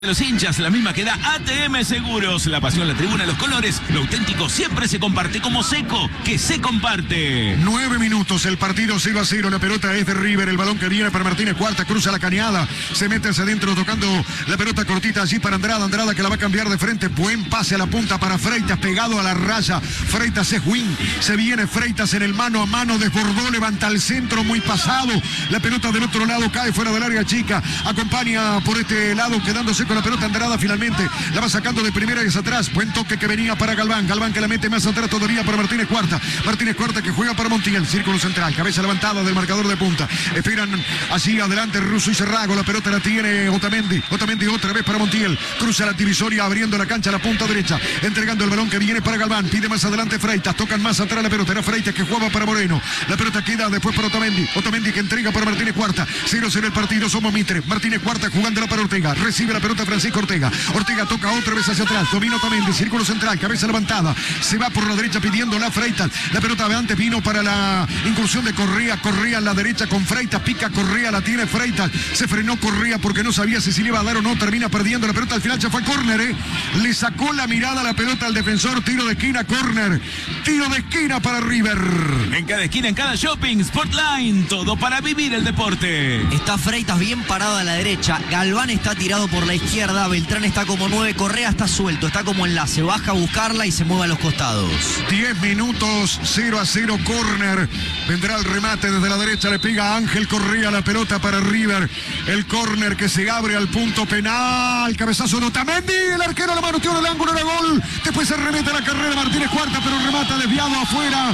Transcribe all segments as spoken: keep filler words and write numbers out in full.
Los hinchas, la misma que da A T M Seguros. La pasión, la tribuna, los colores. Lo auténtico siempre se comparte como Seco, que se comparte. Nueve minutos, el partido cero a cero. La pelota es de River. El balón que viene para Martínez Cuarta. Cruza la cañada. Se mete hacia adentro tocando la pelota cortita allí para Andrada. Andrada que la va a cambiar de frente. Buen pase a la punta para Freitas. Pegado a la raya. Freitas es win. Se viene Freitas en el mano a mano. Desbordó. Levanta el centro muy pasado. La pelota del otro lado cae fuera del área chica. Acompaña por este lado quedándose con la pelota Andrada, finalmente la va sacando de primera y hacia atrás. Buen toque que venía para Galván. Galván que la mete más atrás todavía para Martínez Cuarta. Martínez Cuarta que juega para Montiel. Círculo central. Cabeza levantada del marcador de punta. Esperan así adelante Russo y Cerrago. La pelota la tiene Otamendi. Otamendi otra vez para Montiel. Cruza la divisoria abriendo la cancha a la punta derecha. Entregando el balón que viene para Galván. Pide más adelante Freitas. Tocan más atrás la pelota. Era Freitas que jugaba para Moreno. La pelota queda después para Otamendi. Otamendi que entrega para Martínez Cuarta. cero cero el partido. Somos Mitre. Martínez Cuarta jugándola para Ortega. Recibe la pelota Francisco Ortega. Ortega toca otra vez hacia atrás. Domina Otamendi. Círculo central. Cabeza levantada. Se va por la derecha pidiendo la Freitas. La pelota de antes vino para la incursión de Correa. Correa en la derecha con Freitas. Pica Correa. La tiene Freitas. Se frenó Correa porque no sabía si se le iba a dar o no. Termina perdiendo la pelota. Al final ya fue córner. ¿eh? Le sacó la mirada a la pelota al defensor. Tiro de esquina. Córner. Tiro de esquina para River. En cada esquina, en cada shopping. Sportline. Todo para vivir el deporte. Está Freitas bien parado a la derecha. Galván está tirado por la izquierda. Beltrán está como nueve. Correa está suelto. Está como enlace. Baja a buscarla y se mueve a los costados. diez minutos. cero a cero. Córner. Vendrá el remate desde la derecha. Le pega a Ángel Correa la pelota para River. El córner que se abre al punto penal. Cabezazo de Otamendi. El arquero la manoteó en el ángulo. Era gol. Después se remete a la carrera Martínez Cuarta, pero remata desviado afuera.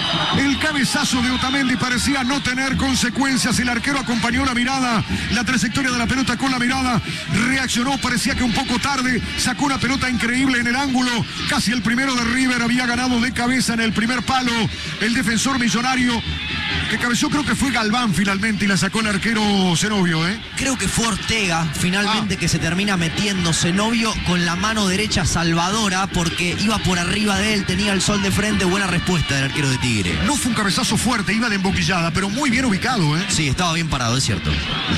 El cabezazo de Otamendi parecía no tener consecuencias. El arquero acompañó la mirada, la trayectoria de la pelota con la mirada. Reaccionó, parecía que un poco tarde. Sacó una pelota increíble en el ángulo. Casi el primero de River. Había ganado de cabeza en el primer palo el defensor millonario, que cabeceó, creo que fue Galván finalmente, y la sacó el arquero Zenobio. ¿eh? Creo que fue Ortega finalmente ah. que se termina metiendo. Zenobio con la mano derecha salvadora porque iba por arriba de él, tenía el sol de frente. Buena respuesta del arquero de Tigre. No fue un cabezazo fuerte, iba de emboquillada, pero muy bien ubicado. ¿eh? Sí, estaba bien parado, es cierto.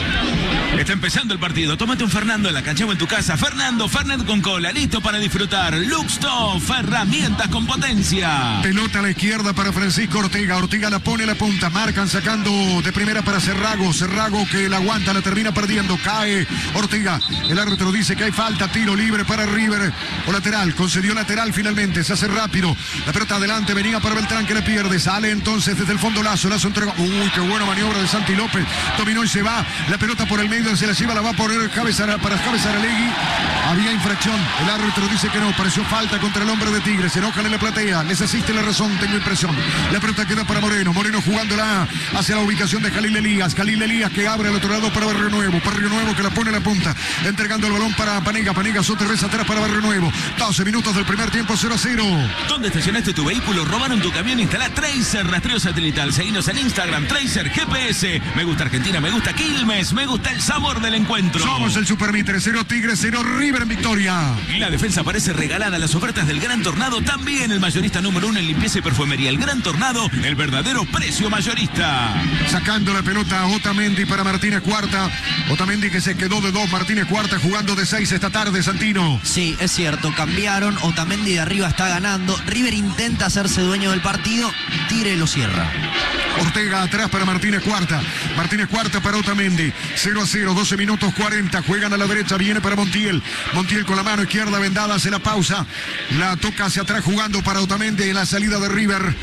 Está empezando el partido. Tómate un Fernando en la cancha o en tu casa. Fernando, Fernet con cola, listo para disfrutar. Luxtoff, herramientas con potencia. Pelota a la izquierda para Francisco Ortega. Ortega la pone a la punta. Marcan sacando de primera para Cerrago. Cerrago que la aguanta, la termina perdiendo. Cae Ortega. El árbitro dice que hay falta. Tiro libre para River. O lateral. Concedió lateral finalmente. Se hace rápido. La pelota adelante. Venía para Beltrán que le pierde. Sale entonces desde el fondo Lazo. Lazo entrega. Uy, qué buena maniobra de Santi López. Dominó y se va. La pelota por el medio. Se la lleva, la va a poner cabeza para Javes Aralegui. Había infracción. El árbitro dice que no. Pareció falta contra el hombre de Tigre. Se enojan en la platea. Les asiste la razón. Tengo impresión. La pelota queda para Moreno. Moreno jugándola hacia la ubicación de Jalil Elías. Jalil Elías que abre al otro lado para Barrio Nuevo. Barrio Nuevo que la pone a la punta. Entregando el balón para Panega. Panega otra vez atrás para Barrio Nuevo. doce minutos del primer tiempo. cero a cero. ¿Dónde estacionaste tu vehículo? ¿Robaron tu camión? Instala Tracer rastreo satelital. Seguinos en Instagram. Tracer G P S. Me gusta Argentina. Me gusta Quilmes. Me gusta el sabor del encuentro. Somos el Supermitre. Cero Tigre, cero River en victoria. La defensa parece regalada. Las ofertas del Gran Tornado. También el mayorista número uno en limpieza y perfumería. El Gran Tornado, el verdadero precio mayorista. Sacando la pelota Otamendi para Martínez Cuarta. Otamendi que se quedó de dos. Martínez Cuarta jugando de seis esta tarde, Santino. Sí, es cierto. Cambiaron. Otamendi de arriba está ganando. River intenta hacerse dueño del partido. Tigre lo cierra. Ortega atrás para Martínez Cuarta. Martínez Cuarta para Otamendi. cero a cero, doce minutos cuarenta. Juegan a la derecha, viene para Montiel. Montiel con la mano izquierda vendada, hace la pausa. La toca hacia atrás jugando para Otamendi en la salida de River.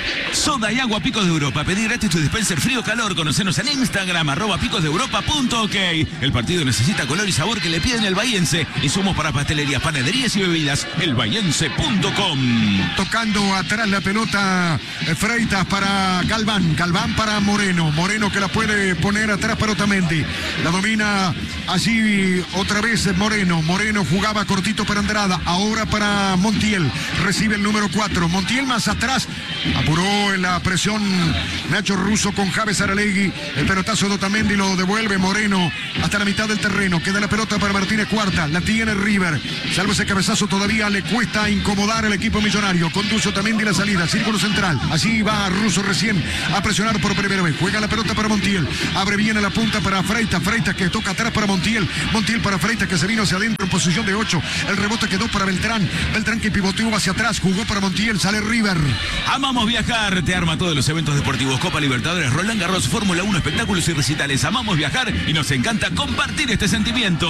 Soda y agua Picos de Europa. Pedir gratis tu dispenser frío calor. Conocenos en Instagram, arroba picos de europa punto ok. El partido necesita color y sabor que le piden el bahiense. Insumos para pastelerías, panaderías y bebidas. el bahiense punto com. Tocando atrás la pelota Freitas para Galván. Galván para Moreno. Moreno que la puede poner atrás para Otamendi. La domina allí otra vez Moreno. Moreno jugaba cortito para Andrada, ahora para Montiel. Recibe el número cuatro. Montiel más atrás. Apuró en la presión Nacho Russo con Javes Aralegui. El pelotazo de Otamendi lo devuelve Moreno hasta la mitad del terreno. Queda la pelota para Martínez Cuarta. La tiene River. Salvo ese cabezazo, todavía le cuesta incomodar al equipo millonario. Conduce Otamendi la salida. Círculo central. Así va Russo recién a presionar por primera vez. Juega la pelota para Montiel. Abre bien a la punta para Freitas. Freitas que toca atrás para Montiel. Montiel para Freitas que se vino hacia adentro en posición de ocho. El rebote quedó para Beltrán. Beltrán que pivoteó hacia atrás. Jugó para Montiel. Sale River. Amamos viajar. Te arma todos los eventos deportivos. Copa Libertadores, Roland Garros, Fórmula uno, espectáculos y recitales. Amamos viajar y nos encanta compartir este sentimiento.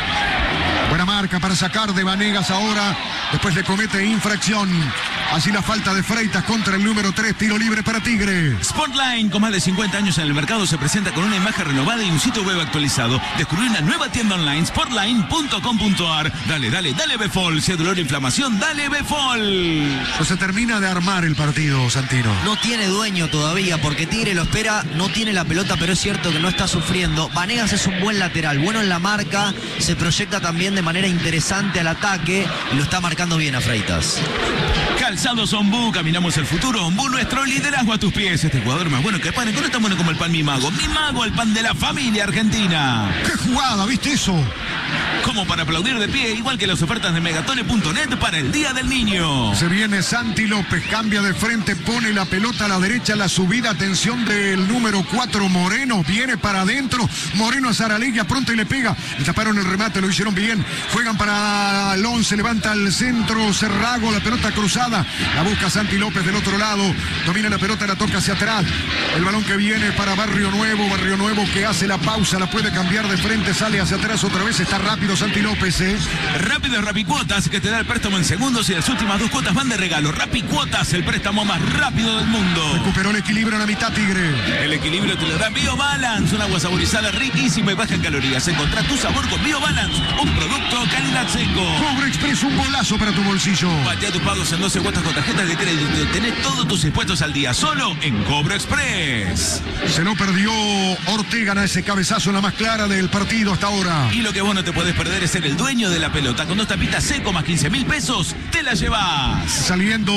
Buena marca para sacar de Vanegas ahora. Después le comete infracción. Así la falta de Freitas contra el número tres. Tiro libre para Tigre. Sportline, con más de cincuenta años en el mercado, se presenta con una imagen renovada y un sitio web actualizado. Descubrí una nueva tienda online, sportline punto com punto a r. Dale, dale, dale Befol. Si hay dolor e inflamación, dale Befol. No se termina de armar el partido, Santino. No tiene dueño todavía porque Tigre lo espera, no tiene la pelota, pero es cierto que no está sufriendo. Vanegas es un buen lateral, bueno en la marca, se proyecta también de manera interesante al ataque y lo está marcando bien a Freitas. Calzados Ombú, caminamos el futuro. Ombú, nuestro liderazgo a tus pies. Este jugador más bueno que pan, que no es tan bueno como el pan Mi Mago. Mi Mago, el pan de la familia argentina. ¡Qué jugada! ¿Viste eso? Como para aplaudir de pie, igual que las ofertas de megatone punto net para el Día del Niño. Se viene Santi López, cambia de frente, pone la pelota a la derecha, la subida, atención del número cuatro, Moreno, viene para adentro, Moreno a Saralegui, pronto y le pega, le taparon el remate, lo hicieron bien, juegan para Alonso, se levanta al centro, Cerrago, la pelota cruzada, la busca Santi López del otro lado, domina la pelota, la toca hacia atrás, el balón que viene para Barrio Nuevo, Barrio Nuevo que hace la pausa, la puede cambiar de frente, sale hacia atrás otra vez, está rápido Santi López, ¿eh? Rápido Rapicuotas, que te da el préstamo en segundos y las últimas dos cuotas van de regalo. Rapicuotas, el préstamo más rápido del mundo. Recuperó el equilibrio en la mitad, Tigre. El equilibrio te lo da BioBalance, un agua saborizada riquísima y baja en calorías. Encontrá tu sabor con BioBalance, un producto calidad seco. Cobre Express, un golazo para tu bolsillo. Patea tus pagos en doce cuotas con tarjetas de crédito. Tenés todos tus impuestos al día, solo en Cobre Express. Se lo perdió Ortega, gana ese cabezazo, la más clara del partido hasta ahora. Y lo que vos no te podés perder es ser el dueño de la pelota. Con dos tapitas seco más quince mil pesos, te la llevas. Saliendo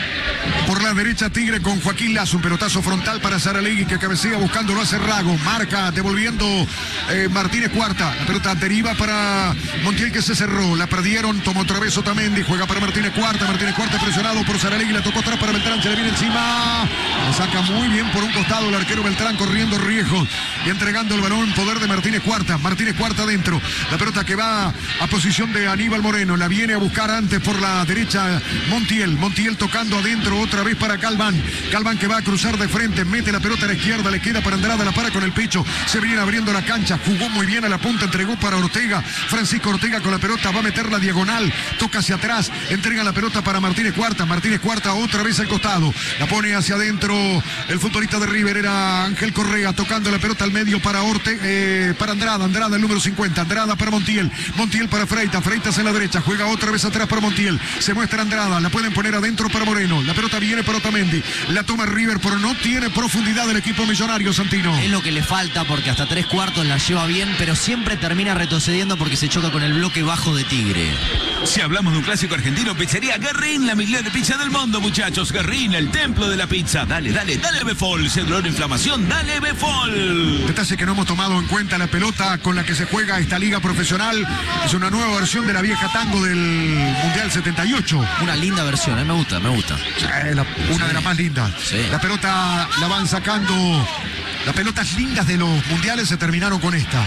por la derecha Tigre con Joaquín Lazo, un pelotazo frontal para Saralegui que cabecea buscándolo a Cerrago. Marca, devolviendo eh, Martínez Cuarta. La pelota deriva para Montiel que se cerró. La perdieron, tomó otra vez Otamendi. Juega para Martínez Cuarta. Martínez Cuarta presionado por Saralegui. La tocó atrás para Beltrán. Se le viene encima. La saca muy bien por un costado el arquero Beltrán corriendo riesgos y entregando el balón. Poder de Martínez Cuarta. Martínez Cuarta adentro. La pelota que va a posición de Aníbal Moreno. La viene a buscar antes por la derecha Montiel. Montiel tocando adentro otra vez para Calván. Calván que va a cruzar de frente. Mete la pelota a la izquierda. Le queda para Andrada. La para con el pecho. Se viene abriendo la cancha. Jugó muy bien a la punta. Entregó para Ortega. Francisco Ortega con la pelota. Va a meter la diagonal. Toca hacia atrás. Entrega la pelota para Martínez Cuarta. Martínez Cuarta otra vez al costado. La pone hacia adentro. El futbolista de River era Ángel Correa. Tocando la pelota al medio para Ortega. Eh, para Andrada. Andrada el número cincuenta. Andrada para Montiel. Montiel para Freitas. Freitas en la derecha. Juega otra vez atrás para Montiel. Se muestra Andrada. La pueden poner adentro para Moreno. La pelota viene para Otamendi. La toma River, pero no tiene profundidad el equipo millonario, Santino. Es lo que le falta porque hasta tres cuartos la lleva bien, pero siempre termina retrocediendo porque se choca con el bloque bajo de Tigre. Si hablamos de un clásico argentino, pizzería Guerrín, la mejor pizza del mundo, muchachos. Guerrín, el templo de la pizza. Dale, dale, dale Befol. Si hay dolor, inflamación, dale Befol. Detalle que no hemos tomado en cuenta, la pelota con la que se juega esta liga profesional es una nueva versión de la vieja tango del Mundial setenta y ocho. Una linda versión, ¿eh? me gusta, me gusta. Eh, la, una sí. de las más lindas. Sí. La pelota la van sacando. Las pelotas lindas de los mundiales se terminaron con esta.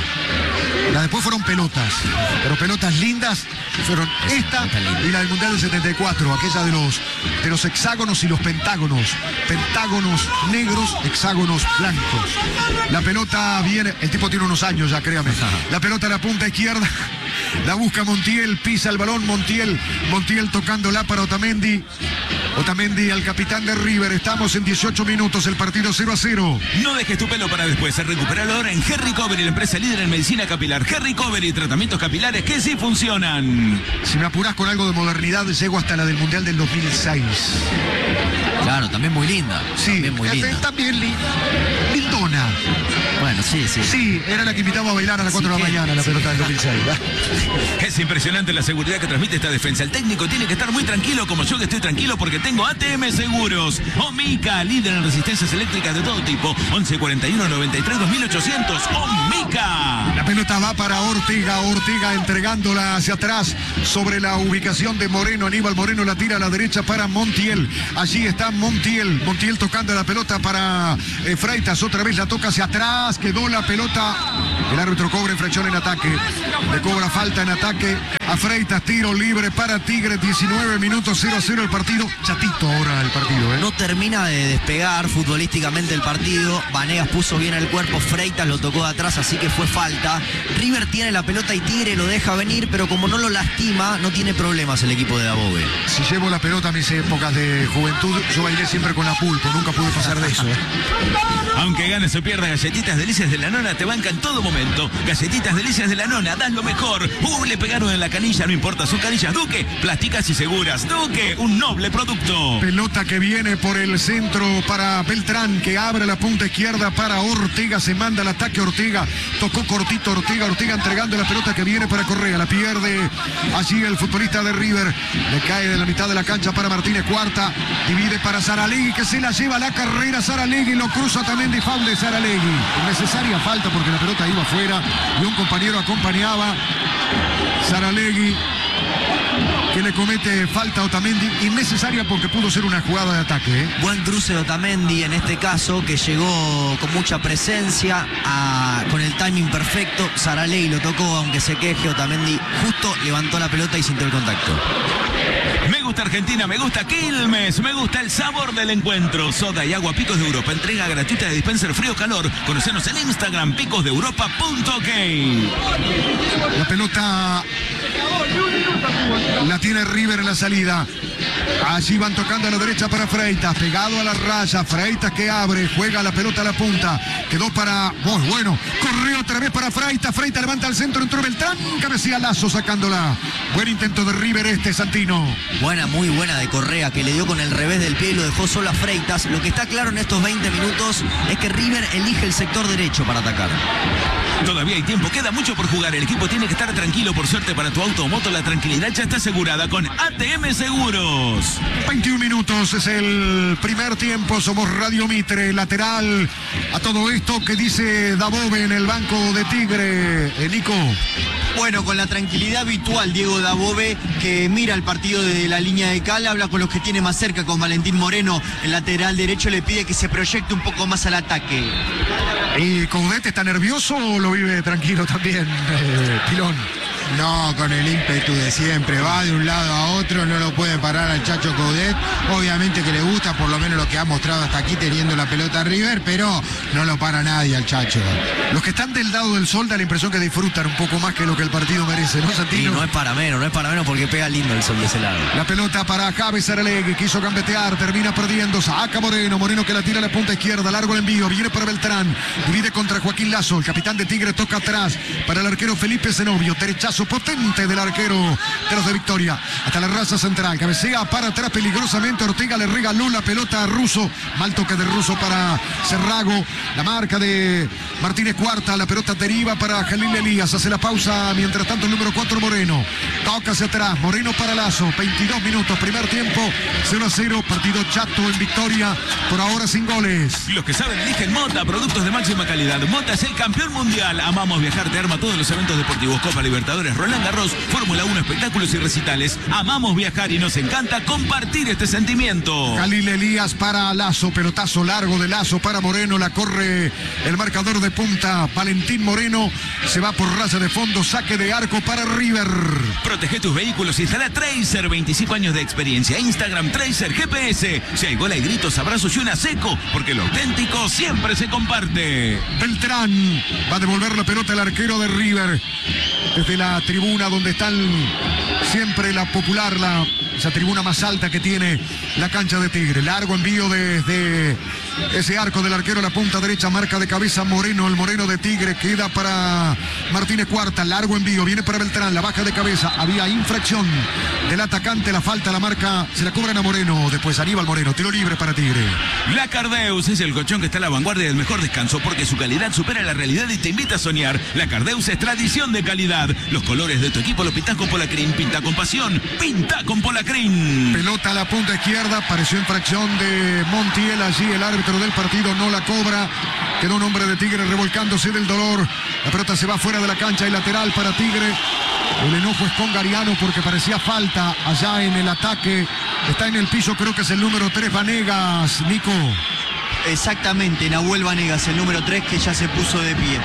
Las después fueron pelotas, pero pelotas lindas fueron esta y la del Mundial del setenta y cuatro, aquella de los, de los hexágonos y los pentágonos. Pentágonos negros, hexágonos blancos. La pelota viene, el tipo tiene unos años ya, créame. La pelota a la punta izquierda, la busca Montiel, pisa el balón Montiel, Montiel tocándola para Otamendi. Otamendi al capitán de River. Estamos en dieciocho minutos, el partido cero a cero. No dejes tu pelo para después. Recupéralo ahora en Hair Recovery, la empresa líder en medicina capilar. Hair Recovery, tratamientos capilares que sí funcionan. Si me apurás con algo de modernidad, llego hasta la del Mundial del dos mil seis. Claro, también muy linda. Sí, también muy linda. También li lindona. Bueno, sí, sí. Sí, era la que invitaba a bailar a las cuatro sí, de la mañana, la pelota del dos mil seis. Es Es impresionante la seguridad que transmite esta defensa. El técnico tiene que estar muy tranquilo, como yo que estoy tranquilo, porque tengo A T M Seguros. Omica, líder en resistencias eléctricas de todo tipo. once cuarenta y uno noventa y tres dos mil ochocientos. Omica. La pelota va para Ortega. Ortega entregándola hacia atrás sobre la ubicación de Moreno. Aníbal Moreno la tira a la derecha para Montiel. Allí está Montiel. Montiel tocando la pelota para eh, Freitas. Otra vez la toca hacia atrás. Quedó la pelota. El árbitro cobra infracción en ataque. Le cobra falta en ataque a Freitas. Tiro libre para Tigre. diecinueve minutos, cero a cero el partido. Chatito ahora el partido, ¿eh? No termina de despegar futbolísticamente el partido. Vanegas puso bien el cuerpo. Freitas lo tocó de atrás, así que fue falta. River tiene la pelota y Tigre lo deja venir, pero como no lo lastima, no tiene problemas el equipo de Dabove. Si llevo la pelota a mis épocas de juventud, yo bailé siempre con la Pulpo. Nunca pude pasar de eso, ¿eh? Aunque ganes o pierdas, Galletitas Delicias de la Nona te banca en todo momento. Galletitas Delicias de la Nona, das lo mejor. Uh, le pegaron en la canilla, no importa, son canillas Duque, plásticas y seguras. Duque, un noble producto. Pelota que viene por el centro para Beltrán, que abre la punta izquierda para Ortega. Se manda el ataque Ortega. Tocó cortito Ortega. Ortega entregando la pelota que viene para Correa. La pierde allí el futbolista de River. Le cae de la mitad de la cancha para Martínez Cuarta. Divide para Saralegui, que se la lleva a la carrera. Saralegui lo cruza también de foul de Saralegui. Necesaria falta porque la pelota iba afuera y un compañero acompañaba. Saralegui, que le comete falta a Otamendi, innecesaria porque pudo ser una jugada de ataque, ¿eh? Buen cruce de Otamendi en este caso, que llegó con mucha presencia, a, con el timing perfecto. Saralegui lo tocó, aunque se queje. Otamendi justo levantó la pelota y sintió el contacto. Me gusta Argentina, me gusta Quilmes, me gusta el sabor del encuentro. Soda y agua Picos de Europa, entrega gratuita de dispenser frío-calor. Conocenos en Instagram, picos de europa punto ok. La pelota la tiene River en la salida. Allí van tocando a la derecha para Freitas, pegado a la raya. Freitas que abre, juega la pelota a la punta. Quedó para... Oh, bueno, corrió otra vez para Freitas. Freitas levanta al centro, entró Beltrán. Cabecilla Lazo sacándola. Buen intento de River este, Santino. Buena, muy buena de Correa, que le dio con el revés del pie y lo dejó solo a Freitas. Lo que está claro en estos veinte minutos es que River elige el sector derecho para atacar. Todavía hay tiempo, queda mucho por jugar. El equipo tiene que estar tranquilo. Por suerte para tu auto o moto, la tranquilidad ya está asegurada con A T M Seguros. veintiún minutos es el primer tiempo. Somos Radio Mitre, lateral a todo esto que dice Dabove en el banco de Tigre. Eh, Nico. Bueno, con la tranquilidad habitual, Diego Dabove, que mira el partido desde la línea de cal, habla con los que tiene más cerca, con Valentín Moreno, el lateral derecho, le pide que se proyecte un poco más al ataque. ¿Y Coudet está nervioso o lo vive tranquilo también, eh, Pilón? No, con el ímpetu de siempre, va de un lado a otro, no lo puede parar al Chacho Coudet. Obviamente que le gusta por lo menos lo que ha mostrado hasta aquí teniendo la pelota River, pero no lo para nadie al Chacho. Los que están del lado del sol da la impresión que disfrutan un poco más que lo que el partido merece, ¿no, Santino? Y no es para menos, no es para menos porque pega lindo el sol de ese lado. La pelota para Javi Saralegui, quiso gambetear, termina perdiendo, saca Moreno, Moreno que la tira a la punta izquierda, largo el envío, viene para Beltrán, divide contra Joaquín Lazo, el capitán de Tigre toca atrás para el arquero Felipe Zenobio, derechazo potente del arquero de los de Victoria, hasta la raza central, cabecea para atrás peligrosamente, Ortega le regaló la pelota a Russo, mal toque de Russo para Cerrago, la marca de Martínez Cuarta, la pelota deriva para Jalil Elías, hace la pausa, mientras tanto el número cuatro Moreno, toca hacia atrás, Moreno para Lazo, veintidós minutos, primer tiempo, cero a cero, partido chato en Victoria, por ahora sin goles. Los que saben eligen Mota, productos de máxima calidad. Mota es el campeón mundial. Amamos viajar, te arma todos los eventos deportivos, Copa Libertadores, Roland Garros, Fórmula uno, espectáculos y recitales. Amamos viajar y nos encanta compartir este sentimiento. Jalil Elías para Lazo, pelotazo largo de Lazo para Moreno, la corre el marcador de punta, Valentín Moreno, se va por raya de fondo, saque de arco para River. Protege tus vehículos, instala Tracer, veinticinco años de experiencia, Instagram Tracer G P S. Si hay gol hay gritos, abrazos y una seco, porque lo auténtico siempre se comparte. Beltrán va a devolver la pelota al arquero de River, desde la tribuna donde están siempre la popular, la, esa tribuna más alta que tiene la cancha de Tigre. Largo envío desde ese arco del arquero a la punta derecha, marca de cabeza Moreno, el Moreno de Tigre, queda para Martínez Cuarta, largo envío, viene para Beltrán, la baja de cabeza, había infracción del atacante, la falta, la marca, se la cobran a Moreno, después Aníbal Moreno, tiro libre para Tigre. La Cardeus es el colchón que está a la vanguardia del mejor descanso porque su calidad supera la realidad y te invita a soñar. La Cardeus es tradición de calidad. Los colores de tu equipo lo pintas con Polacrin, pinta con pasión, pinta con Polacrin. Pelota a la punta izquierda, pareció infracción de Montiel, allí el árbitro del partido no la cobra. Quedó un hombre de Tigre revolcándose del dolor. La pelota se va fuera de la cancha y lateral para Tigre. El enojo es con Gariano porque parecía falta allá en el ataque. Está en el piso, creo que es el número tres, Vanegas, Nico. Exactamente, Nahuel Vanegas, el número tres, que ya se puso de pie.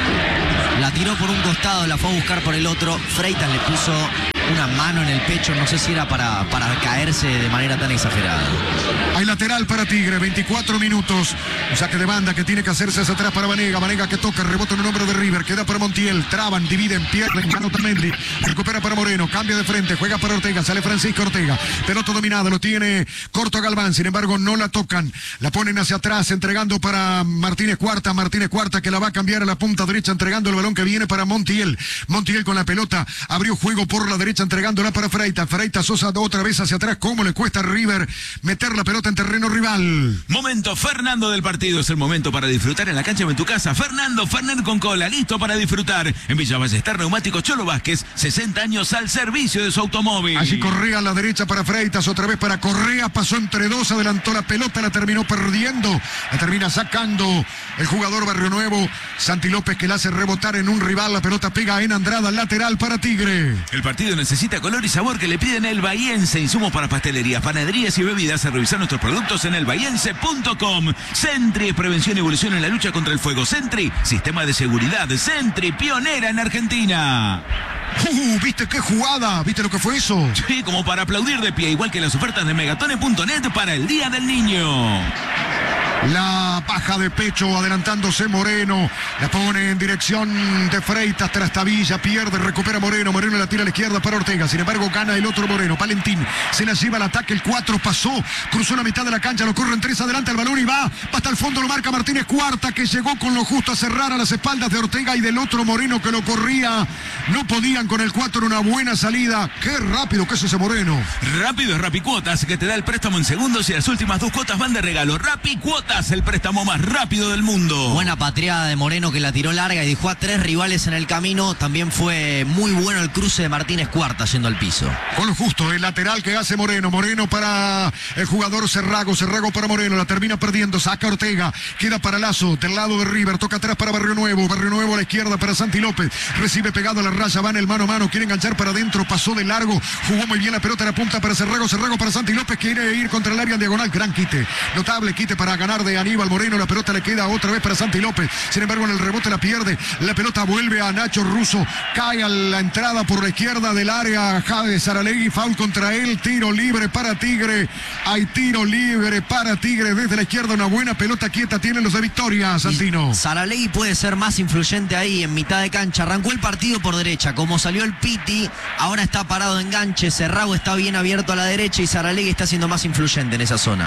La tiró por un costado, la fue a buscar por el otro. Freitas le puso una mano en el pecho, no sé si era para, para caerse de manera tan exagerada. Hay lateral para Tigre, veinticuatro minutos. Un saque de banda que tiene que hacerse hacia atrás para Vanega. Vanega que toca, rebota en el hombro de River. Queda para Montiel, traban, dividen, pierden. Gano Tamendi, recupera para Moreno, cambia de frente, juega para Ortega, sale Francisco Ortega. Pelota dominada, lo tiene corto Galván, sin embargo no la tocan. La ponen hacia atrás, entregando para Martínez Cuarta. Martínez Cuarta que la va a cambiar a la punta derecha, entregando el balón que viene para Montiel. Montiel con la pelota, abrió juego por la derecha, entregándola para Freitas. Freitas Sosa otra vez hacia atrás. ¿Cómo le cuesta a River meter la pelota en terreno rival? Momento Fernando del partido. Es el momento para disfrutar en la cancha o en tu casa. Fernando Fernet con cola, listo para disfrutar. En Villa Ballester, Neumáticos Cholo Vázquez, sesenta años al servicio de su automóvil. Allí Correa a la derecha para Freitas, otra vez para Correa. Pasó entre dos, adelantó la pelota, la terminó perdiendo. La termina sacando el jugador Barrio Nuevo. Santi López que la hace rebotar en un rival. La pelota pega en Andrada, lateral para Tigre. El partido necesita color y sabor que le piden el Bahiense. Insumos para pastelerías, panaderías y bebidas. A revisar nuestros productos en el bahiense punto com. Sentry, prevención y evolución en la lucha contra el fuego. Sentry, sistema de seguridad. Sentry, pionera en Argentina. Uh, ¿viste qué jugada? ¿Viste lo que fue eso? Sí, como para aplaudir de pie, igual que las ofertas de megatone punto net para el Día del Niño. La baja de pecho, adelantándose Moreno, la pone en dirección de Freitas, Trastabilla, pierde, recupera Moreno, Moreno la tira a la izquierda para Ortega, sin embargo gana el otro Moreno, Valentín, se la lleva al ataque, el cuatro pasó, cruzó la mitad de la cancha, lo corren tres adelante el balón y va, va hasta el fondo, lo marca Martínez Cuarta, que llegó con lo justo a cerrar a las espaldas de Ortega y del otro Moreno que lo corría, no podían con el cuatro, una buena salida, qué rápido que es ese Moreno. Rápido es Rapicuotas, que te da el préstamo en segundos y las últimas dos cuotas van de regalo. Rapicuotas, el préstamo más rápido del mundo. Buena patriada de Moreno que la tiró larga y dejó a tres rivales en el camino. También fue muy bueno el cruce de Martínez Cuarta yendo al piso. Con lo justo, el lateral que hace Moreno. Moreno para el jugador Cerrago. Cerrago para Moreno. La termina perdiendo. Saca Ortega. Queda para Lazo. Del lado de River. Toca atrás para Barrio Nuevo. Barrio Nuevo a la izquierda para Santi López. Recibe pegado a la raya. Va en el mano a mano. Quiere enganchar para adentro. Pasó de largo. Jugó muy bien la pelota en la punta para Cerrago. Cerrago para Santi López. Quiere ir contra el área en diagonal. Gran quite. Notable quite para ganar de Aníbal Moreno. La pelota le queda otra vez para Santi López. Sin embargo, en el rebote la pierde. La pelota vuelve a Nacho Russo. Cae a la entrada por la izquierda del área. Jade Saralegui. Foul contra él. Tiro libre para Tigre. Hay tiro libre para Tigre. Desde la izquierda una buena pelota quieta. Tienen los de Victoria, Santino. Saralegui puede ser más influyente ahí en mitad de cancha. Arrancó el partido por derecha. Como salió el Piti, ahora está parado de enganche. Cerrago está bien abierto a la derecha y Saralegui está siendo más influyente en esa zona.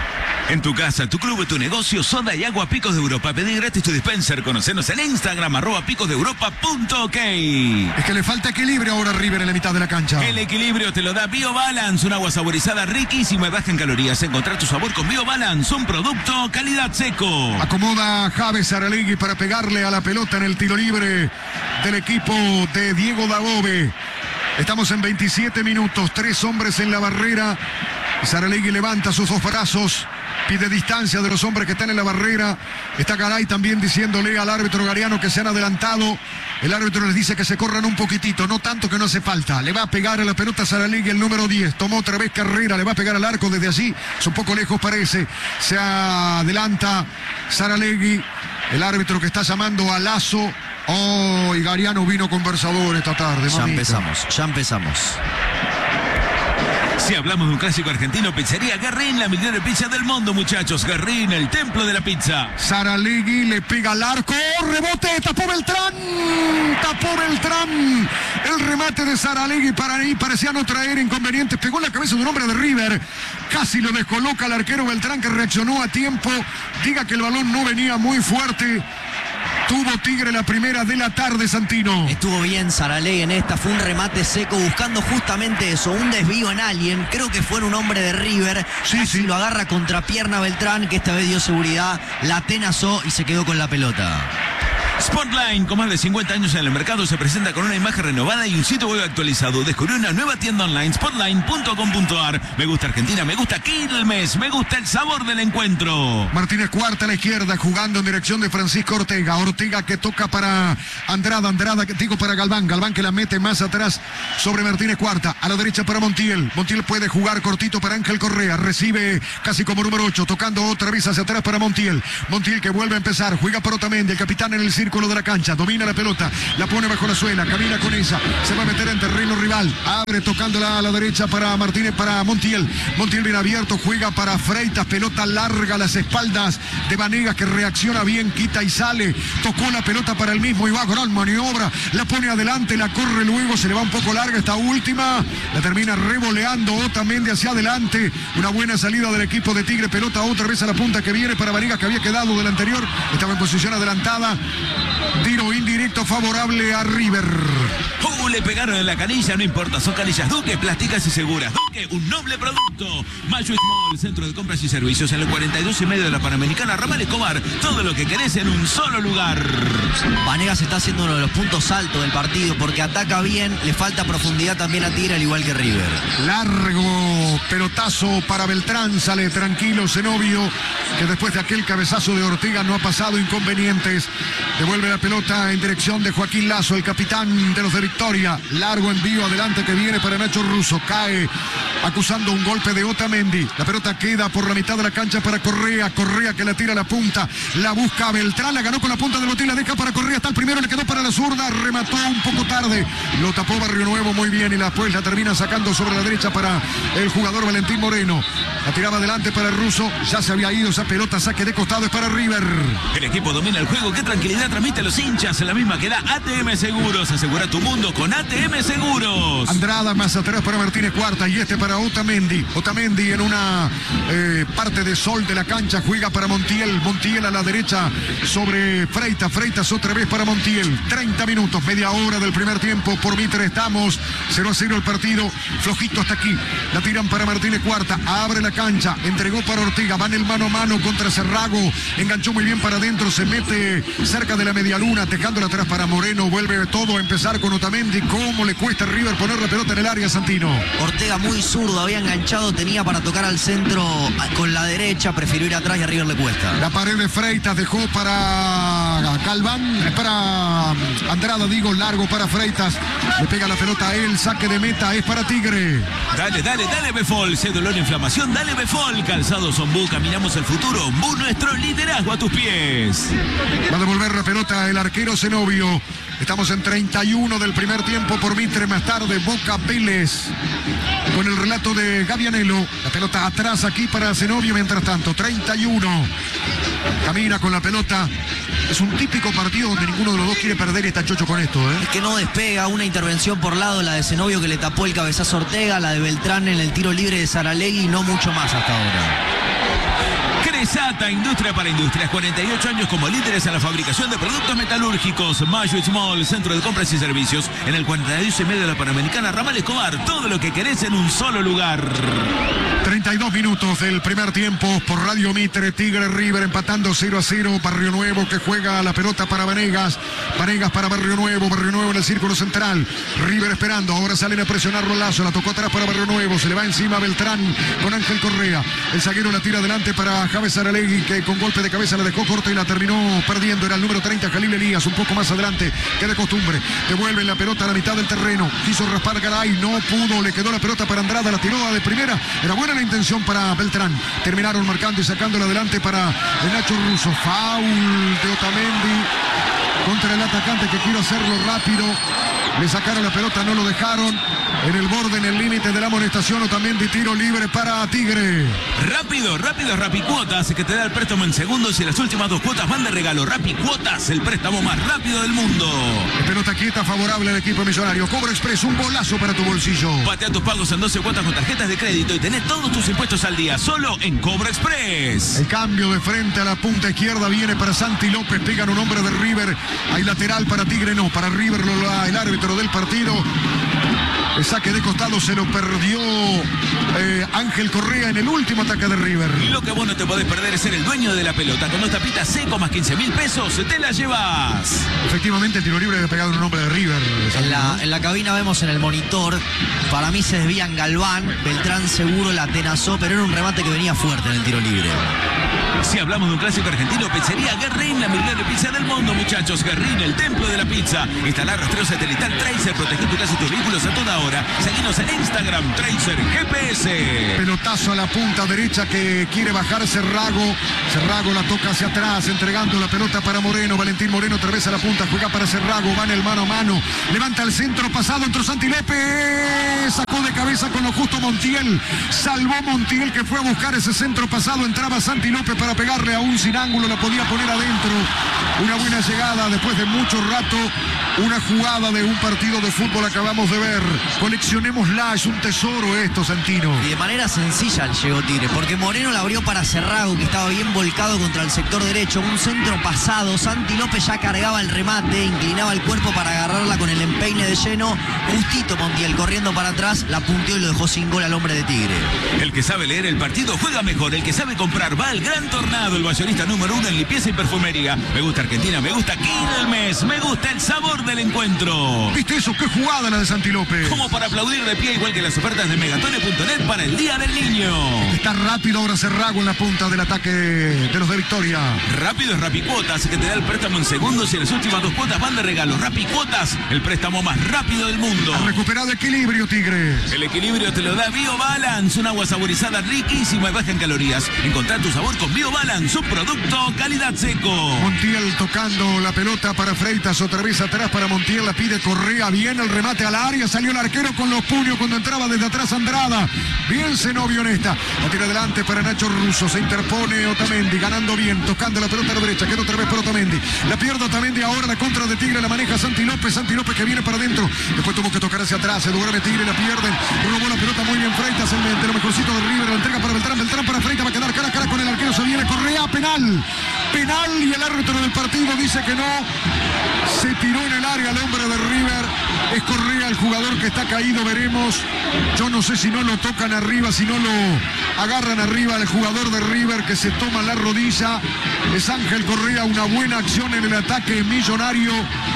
En tu casa, tu club, tu negocio, soda y agua Picos de Europa. Pedí gratis tu dispenser. Conocenos en Instagram, arroba picos de europa punto ok. Es que le falta equilibrio ahora a River en la mitad de la cancha. El equilibrio te lo da BioBalance, un agua saborizada riquísima y baja en calorías. Encontrar tu sabor con BioBalance, un producto calidad seco. Acomoda Javes Saralegui para pegarle a la pelota en el tiro libre del equipo de Diego Dabove. Estamos en veintisiete minutos, tres hombres en la barrera. Saralegui levanta sus dos brazos, pide distancia de los hombres que están en la barrera. Está Garay también diciéndole al árbitro Gariano que se han adelantado. El árbitro les dice que se corran un poquitito, no tanto, que no hace falta. Le va a pegar a la pelota a Saralegui, el número diez. Tomó otra vez carrera, le va a pegar al arco desde allí. Es un poco lejos parece. Se adelanta Saralegui. El árbitro que está llamando a Lazo. Oh, y Gariano vino conversador esta tarde. Ya mamita. empezamos, ya empezamos. Si hablamos de un clásico argentino, Pizzería Guerrín, la mejor pizza del mundo, muchachos. Guerrín, el templo de la pizza. Saralegui le pega al arco, rebote, tapó Beltrán, tapó Beltrán. El remate de Saralegui para ahí parecía no traer inconvenientes. Pegó en la cabeza de un hombre de River. Casi lo descoloca el arquero Beltrán, que reaccionó a tiempo. Diga que el balón no venía muy fuerte. Tuvo Tigre la primera de la tarde, Santino. Estuvo bien Saralegui en esta, fue un remate seco buscando justamente eso, un desvío en alguien, creo que fue en un hombre de River, sí, casi sí. Lo agarra contrapierna Beltrán, que esta vez dio seguridad, la atenazó y se quedó con la pelota. Sportline, con más de cincuenta años en el mercado, se presenta con una imagen renovada y un sitio web actualizado. Descubrió una nueva tienda online, sportline punto com punto ar. Me gusta Argentina, me gusta Quilmes, me gusta el sabor del encuentro. Martínez Cuarta a la izquierda, jugando en dirección de Francisco Ortega. Ortega que toca para Andrada, Andrada que digo para Galván. Galván que la mete más atrás sobre Martínez Cuarta. A la derecha para Montiel. Montiel puede jugar cortito para Ángel Correa. Recibe casi como número ocho, tocando otra vez hacia atrás para Montiel. Montiel que vuelve a empezar, juega para Otamendi, el capitán en el círculo de la cancha, domina la pelota, la pone bajo la suela, camina con esa, se va a meter en terreno rival, abre tocándola a la derecha para Martínez, para Montiel. Montiel bien abierto, juega para Freitas, pelota larga a las espaldas de Vanegas, que reacciona bien, quita y sale, tocó la pelota para el mismo y va, gran maniobra, la pone adelante, la corre luego, se le va un poco larga esta última, la termina revoleando Otamendi hacia adelante, una buena salida del equipo de Tigre, pelota otra vez a la punta que viene para Vanegas, que había quedado del anterior, estaba en posición adelantada. Tiro indirecto favorable a River. Uh, le pegaron en la canilla, no importa, son canillas Duque, plásticas y seguras. Duque, un noble producto. Mayo Small, centro de compras y servicios en el cuarenta y dos y medio de la Panamericana, Ramal Escobar. Todo lo que querés en un solo lugar. Vanegas está haciendo uno de los puntos altos del partido porque ataca bien, le falta profundidad también a Tigre, al igual que River. Largo pelotazo para Beltrán, sale tranquilo Zenobio, que después de aquel cabezazo de Ortega no ha pasado inconvenientes. Devuelve la pelota en dirección de Joaquín Lazo, el capitán de los de Victoria. Largo envío adelante que viene para Nacho Russo. Cae acusando un golpe de Otamendi. La pelota queda por la mitad de la cancha para Correa. Correa que la tira a la punta. La busca Beltrán. La ganó con la punta del botín. La deja para Correa. Está el primero. Le quedó para la zurda. Remató un poco tarde. Lo tapó Barrio Nuevo muy bien. Y después la termina sacando sobre la derecha para el jugador Valentín Moreno. La tiraba adelante para el Russo. Ya se había ido esa pelota. Saque de costado es para River. El equipo domina el juego. Qué tranquilidad transmite a los hinchas. En la misma que da A T M Seguros. Asegura tu mundo con A T M Seguros. Andrada más atrás para Martínez Cuarta y este para Otamendi. Otamendi en una eh, parte de sol de la cancha juega para Montiel. Montiel a la derecha sobre Freitas. Freitas otra vez para Montiel. treinta minutos, media hora del primer tiempo. Por Mitre estamos cero a cero el partido. Flojito hasta aquí. La tiran para Martínez Cuarta. Abre la cancha. Entregó para Ortega. Van el mano a mano contra Cerrago. Enganchó muy bien para adentro. Se mete cerca de la media luna. Dejándola atrás para Moreno. Vuelve todo a empezar con Otamendi. ¿Cómo le cuesta a River poner la pelota en el área, Santino? Ortega muy zurdo, había enganchado, tenía para tocar al centro con la derecha, prefirió ir atrás y a River le cuesta. La pared de Freitas dejó para Galván, para Andrada, digo, largo para Freitas. Le pega la pelota a él, saque de meta, es para Tigre. Dale, dale, dale Befol. Sé dolor e inflamación, dale Befol. Calzados Ombú, caminamos el futuro. Ombú, nuestro liderazgo a tus pies. Va a devolver la pelota el arquero Zenobio. Estamos en treinta y uno del primer tiempo por Mitre, más tarde Boca Vélez. Con el relato de Gavianello. La pelota atrás aquí para Zenobio mientras tanto. treinta y uno. Camina con la pelota. Es un típico partido donde ninguno de los dos quiere perder y está chocho con esto, ¿eh? Es que no despega, una intervención por lado, la de Zenobio que le tapó el cabezazo a Ortega, la de Beltrán en el tiro libre de Saralegui y no mucho más hasta ahora. Cresata, industria para industrias, cuarenta y ocho años como líderes en la fabricación de productos metalúrgicos. Mayo Small, centro de compras y servicios, en el cuarenta y dos y medio de la Panamericana, Ramal Escobar. Todo lo que querés en un solo lugar. treinta y dos minutos del primer tiempo por Radio Mitre. Tigre River empatando cero a cero. Barrio Nuevo que juega la pelota para Vanegas. Vanegas para Barrio Nuevo. Barrio Nuevo en el círculo central. River esperando. Ahora salen a presionar Rolazo. La tocó atrás para Barrio Nuevo. Se le va encima Beltrán con Ángel Correa. El zaguero la tira adelante para Javes Saralegui, que con golpe de cabeza la dejó corta y la terminó perdiendo. Era el número treinta, Jalil Elías. Un poco más adelante que de costumbre. Devuelve la pelota a la mitad del terreno. Quiso raspar Garay. No pudo. Le quedó la pelota para Andrada. La tiró de primera. Era buena la intención para Beltrán. Terminaron marcando y sacándola adelante para el Nacho Russo. Foul de Otamendi contra el atacante, que quiere hacerlo rápido. Le sacaron la pelota, no lo dejaron. en el borde, en el límite de la amonestación. Otamendi, tiro libre para Tigre. Rápido, rápido, Rapicuotas, que te da el préstamo en segundos y las últimas dos cuotas van de regalo. Rapicuotas, el préstamo más rápido del mundo. Pelota quieta, favorable al equipo millonario. Cobra Express, un golazo para tu bolsillo. Patea tus pagos en doce cuotas con tarjetas de crédito y tenés todos tus impuestos al día, solo en Cobra Express. El cambio de frente a la punta izquierda viene para Santi López. Pegan un hombre de River. Hay lateral para Tigre, no, para River lo da el árbitro del partido. El saque de costado se lo perdió eh, Ángel Correa en el último ataque de River. Lo que vos no te podés perder es ser el dueño de la pelota. Con dos tapitas seco más quince mil pesos, te la llevas. Efectivamente, el tiro libre había pegado en un hombre de River. En la, en la cabina vemos en el monitor, para mí se desvían Galván, Beltrán seguro la atenazó, pero era un remate que venía fuerte en el tiro libre. Si hablamos de un clásico argentino, Pizzería Guerrín, la mejor pizza del mundo, muchachos. Guerrín, el templo de la pizza. Instalar rastreo satelital Tracer, proteger tu casa y tus vehículos a toda hora. Seguinos en Instagram, Tracer G P S. Pelotazo a la punta derecha que quiere bajar Cerrago. Cerrago la toca hacia atrás, entregando la pelota para Moreno. Valentín Moreno otra vez a la punta, juega para Cerrago, va en el mano a mano. Levanta el centro pasado, entró Santi López. Sacó de cabeza con lo justo Montiel. Salvó Montiel, que fue a buscar ese centro pasado. Entraba Santi López para pegarle aún sin ángulo, la podía poner adentro. Una buena llegada después de mucho rato. Una jugada de un partido de fútbol acabamos de ver. Coleccionémosla, es un tesoro esto, Santino. Y de manera sencilla llegó Tigre, porque Moreno la abrió para Cerrago, que estaba bien volcado contra el sector derecho. Un centro pasado, Santi López ya cargaba el remate, inclinaba el cuerpo para agarrarla con el empeine de lleno. Justito Montiel corriendo para atrás, la punteó y lo dejó sin gol al hombre de Tigre. El que sabe leer el partido juega mejor. El que sabe comprar va al Gran Tornado, el bayonista número uno en limpieza y perfumería. Me gusta Argentina, me gusta Quilmes, me gusta el sabor del encuentro. ¿Viste eso? ¡Qué jugada la de Santi López! Como para aplaudir de pie, igual que las ofertas de megatone punto net para el Día del Niño. Está rápido ahora Cerrago en la punta del ataque de los de Victoria. Rápido es Rapicuotas, que te da el préstamo en segundos y las últimas dos cuotas van de regalo. Rapicuotas, el préstamo más rápido del mundo. Ha recuperado equilibrio, Tigre. El equilibrio te lo da BioBalance, un agua saborizada riquísima y baja en calorías. Encontrar tu sabor con BioBalance, un producto calidad seco. Montiel tocando la pelota para Freitas, otra vez atrás para Montiel, la pide Correa, bien el remate al área, salió el arquero con los puños cuando entraba desde atrás Andrada. Bien Zenobio en esta, la tira adelante para Nacho Russo, se interpone Otamendi, ganando bien, tocando la pelota a la derecha, queda otra vez por Otamendi. La pierde Otamendi, ahora la contra de Tigre la maneja Santi López, Santi López que viene para adentro, después tuvo que tocar hacia atrás, el lugar de Tigre la pierden, robó la pelota muy bien Freitas, el de lo mejorcito de River, la entrega para Beltrán, Beltrán para Freitas, va a quedar cara a cara con el arquero, se viene Correa, penal, penal y el árbitro del partido dice que no, se tiró en el área el hombre de River, es Correa el jugador que está caído, veremos, yo no sé si no lo tocan arriba, si no lo agarran arriba al jugador de River que se toma la rodilla, es Ángel Correa, una buena acción en el ataque millonario.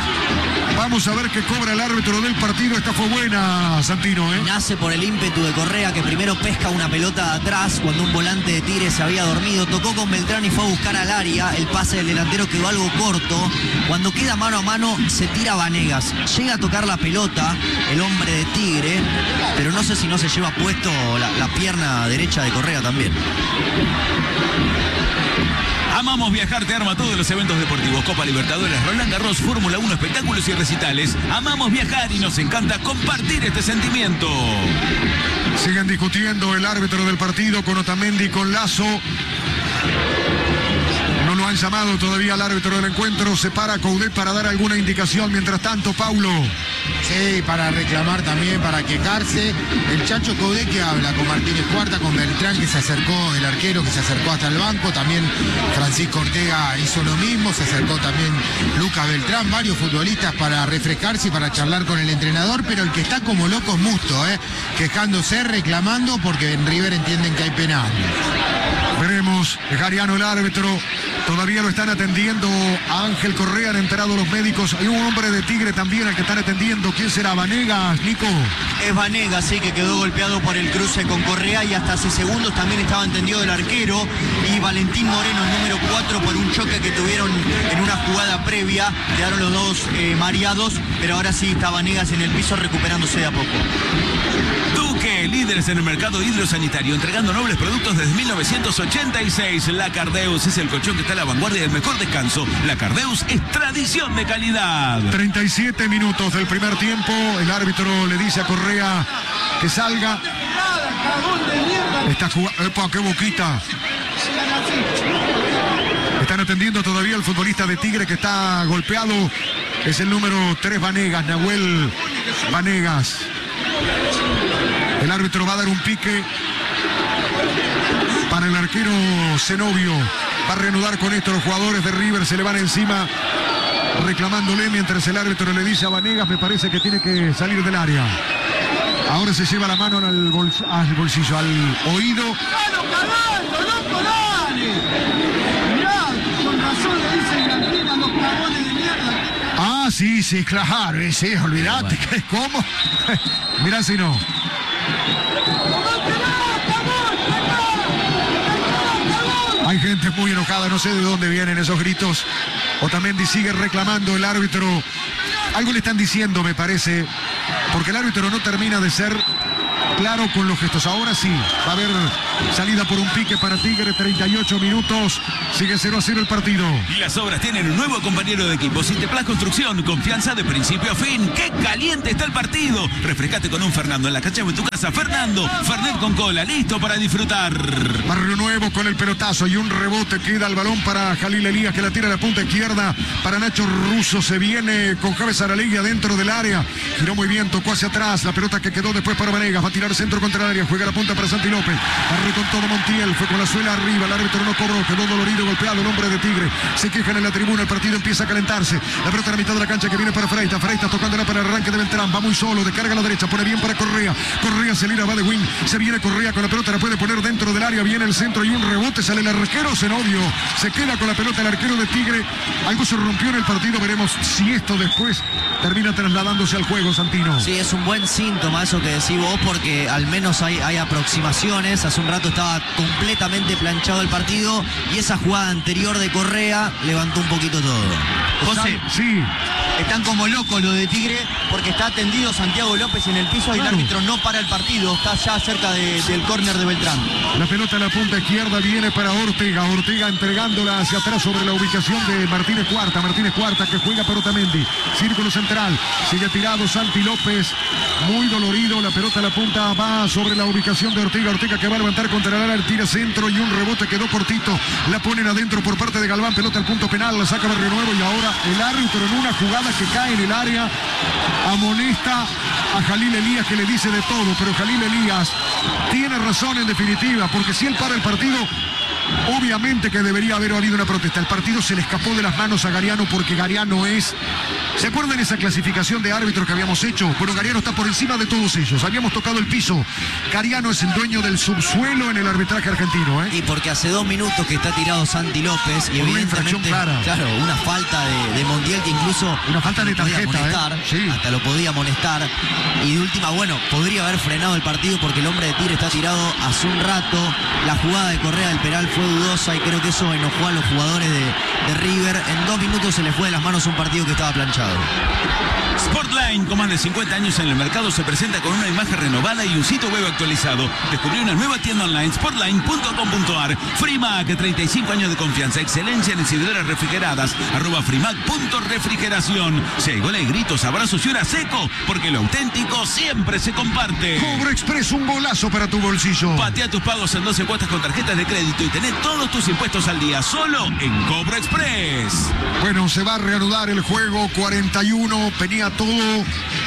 Vamos a ver qué cobra el árbitro del partido. Esta fue buena, Santino, ¿eh? Nace por el ímpetu de Correa, que primero pesca una pelota de atrás cuando un volante de Tigre se había dormido. Tocó con Beltrán y fue a buscar al área. El pase del delantero quedó algo corto. Cuando queda mano a mano, se tira Vanegas. Llega a tocar la pelota el hombre de Tigre, pero no sé si no se lleva puesto la, la pierna derecha de Correa también. Amamos viajar, te arma todos los eventos deportivos. Copa Libertadores, Roland Garros, Fórmula uno, espectáculos y recitales. Amamos viajar y nos encanta compartir este sentimiento. Siguen discutiendo el árbitro del partido con Otamendi y con Lazo. No lo han llamado todavía al árbitro del encuentro. Se para Coudet para dar alguna indicación. Mientras tanto, Paulo. Sí, para reclamar también, para quejarse. El Chacho Coudet que habla con Martínez Cuarta, con Beltrán que se acercó, el arquero que se acercó hasta el banco. También Francisco Ortega hizo lo mismo. Se acercó también Lucas Beltrán. Varios futbolistas para refrescarse y para charlar con el entrenador. Pero el que está como loco es Musto, ¿eh? Quejándose, reclamando, porque en River entienden que hay penal. Veremos, Gariano el árbitro, todavía lo están atendiendo a Ángel Correa, han enterado los médicos, hay un hombre de Tigre también al que están atendiendo, ¿quién será? Vanegas, Nico. Es Vanegas, sí, que quedó golpeado por el cruce con Correa y hasta hace segundos también estaba entendido el arquero y Valentín Moreno, el número cuatro, por un choque que tuvieron en una jugada previa, quedaron los dos eh, mareados, pero ahora sí está Vanegas en el piso recuperándose de a poco. Duque, líder líderes en el mercado hidrosanitario, entregando nobles productos desde mil novecientos ochenta y seis. La Cardeus es el colchón que está a la vanguardia del mejor descanso. La Cardeus es tradición de calidad. treinta y siete minutos del primer tiempo. El árbitro le dice a Correa que salga. Está jugando. ¡Epa, qué boquita! Están atendiendo todavía al futbolista de Tigre que está golpeado. Es el número tres, Vanegas, Nahuel Vanegas. El árbitro va a dar un pique para el arquero Zenobio. Va a reanudar con esto. Los jugadores de River se le van encima reclamándole, mientras el árbitro le dice a Vanegas, me parece que tiene que salir del área. Ahora se lleva la mano al, bols al bolsillo, al oído. Ah, sí, sí, claro, sí, olvídate, bueno. ¿Cómo? Mirá si no. Hay gente muy enojada, no sé de dónde vienen esos gritos. Otamendi sigue reclamando, el árbitro. Algo le están diciendo, me parece, porque el árbitro no termina de ser claro con los gestos. Ahora sí, va a haber salida por un pique para Tigre, treinta y ocho minutos, sigue cero a cero el partido. Y las obras tienen un nuevo compañero de equipo, Sinteplas Construcción, confianza de principio a fin. ¡Qué caliente está el partido! Refrescate con un Fernando en la cancha o en tu casa. Fernando, Fernet con cola, listo para disfrutar. Barrio Nuevo con el pelotazo y un rebote, queda el balón para Jalil Elías, que la tira a la punta izquierda para Nacho Russo. Se viene con Javes Aralegui adentro del área, giró muy bien, tocó hacia atrás, la pelota que quedó después para Vanegas, va a tirar centro contra el área, juega la punta para Santi López, barre con todo Montiel, fue con la suela arriba, el árbitro no cobró, quedó dolorido, golpeado el hombre de Tigre, se quejan en la tribuna, el partido empieza a calentarse, la pelota a la mitad de la cancha que viene para Freitas, Freitas tocándola para el arranque de Beltrán, va muy solo, descarga a la derecha, pone bien para Correa, Correa se lira, va de wing, se viene Correa con la pelota, la puede poner dentro del área, viene el centro y un rebote, sale el arquero Zenobio, se queda con la pelota el arquero de Tigre, algo se rompió en el partido, veremos si esto después termina trasladándose al juego, Santino. Sí, es un buen síntoma eso que decís vos, porque al menos hay, hay aproximaciones. Hace un rato estaba completamente planchado el partido y esa jugada anterior de Correa levantó un poquito todo. José, sí. Están como locos los de Tigre porque está atendido Santiago López en el piso y claro. El árbitro no para el partido, está ya cerca de, del córner de Beltrán. La pelota a la punta izquierda viene para Ortega, Ortega entregándola hacia atrás sobre la ubicación de Martínez Cuarta, Martínez Cuarta que juega para Otamendi, círculo central, sigue tirado Santi López, muy dolorido, la pelota a la punta va sobre la ubicación de Ortega, Ortega que va a levantar contra el área, el tira centro y un rebote quedó cortito, la ponen adentro por parte de Galván, pelota al punto penal, la saca Barrio Nuevo y ahora el árbitro en una jugada que cae en el área, amonesta a Jalil Elías que le dice de todo, pero Jalil Elías tiene razón en definitiva, porque si él para el partido, obviamente que debería haber habido una protesta. El partido se le escapó de las manos a Gariano porque Gariano es... ¿Se acuerdan esa clasificación de árbitros que habíamos hecho? Bueno, Gariano está por encima de todos ellos. Habíamos tocado el piso. Gariano es el dueño del subsuelo en el arbitraje argentino, ¿eh? Y porque hace dos minutos que está tirado Santi López y Por una evidentemente, infracción clara. claro, una falta de, de Montiel que incluso Una falta de lo podía tarjeta, amonestar, ¿eh? Sí. hasta lo podía amonestar. Y de última, bueno, podría haber frenado el partido porque el hombre de Tigre está tirado hace un rato. La jugada de Correa del penal fue dudosa y creo que eso enojó a los jugadores de, de River. En dos minutos se les fue de las manos un partido que estaba planchado. Sportline, con más de cincuenta años en el mercado, se presenta con una imagen renovada y un sitio web actualizado. Descubrí una nueva tienda online, sportline punto com punto ar. Frimac, treinta y cinco años de confianza, excelencia en exhibidoras refrigeradas. Arroba frimac punto refrigeración. Si hay goles, gritos, abrazos y hora seco, porque lo auténtico siempre se comparte. Cobro Express, un golazo para tu bolsillo. Patea tus pagos en doce cuotas con tarjetas de crédito y tené todos tus impuestos al día, solo en Cobro Express. Bueno, se va a reanudar el juego, cuarenta y uno, venía todo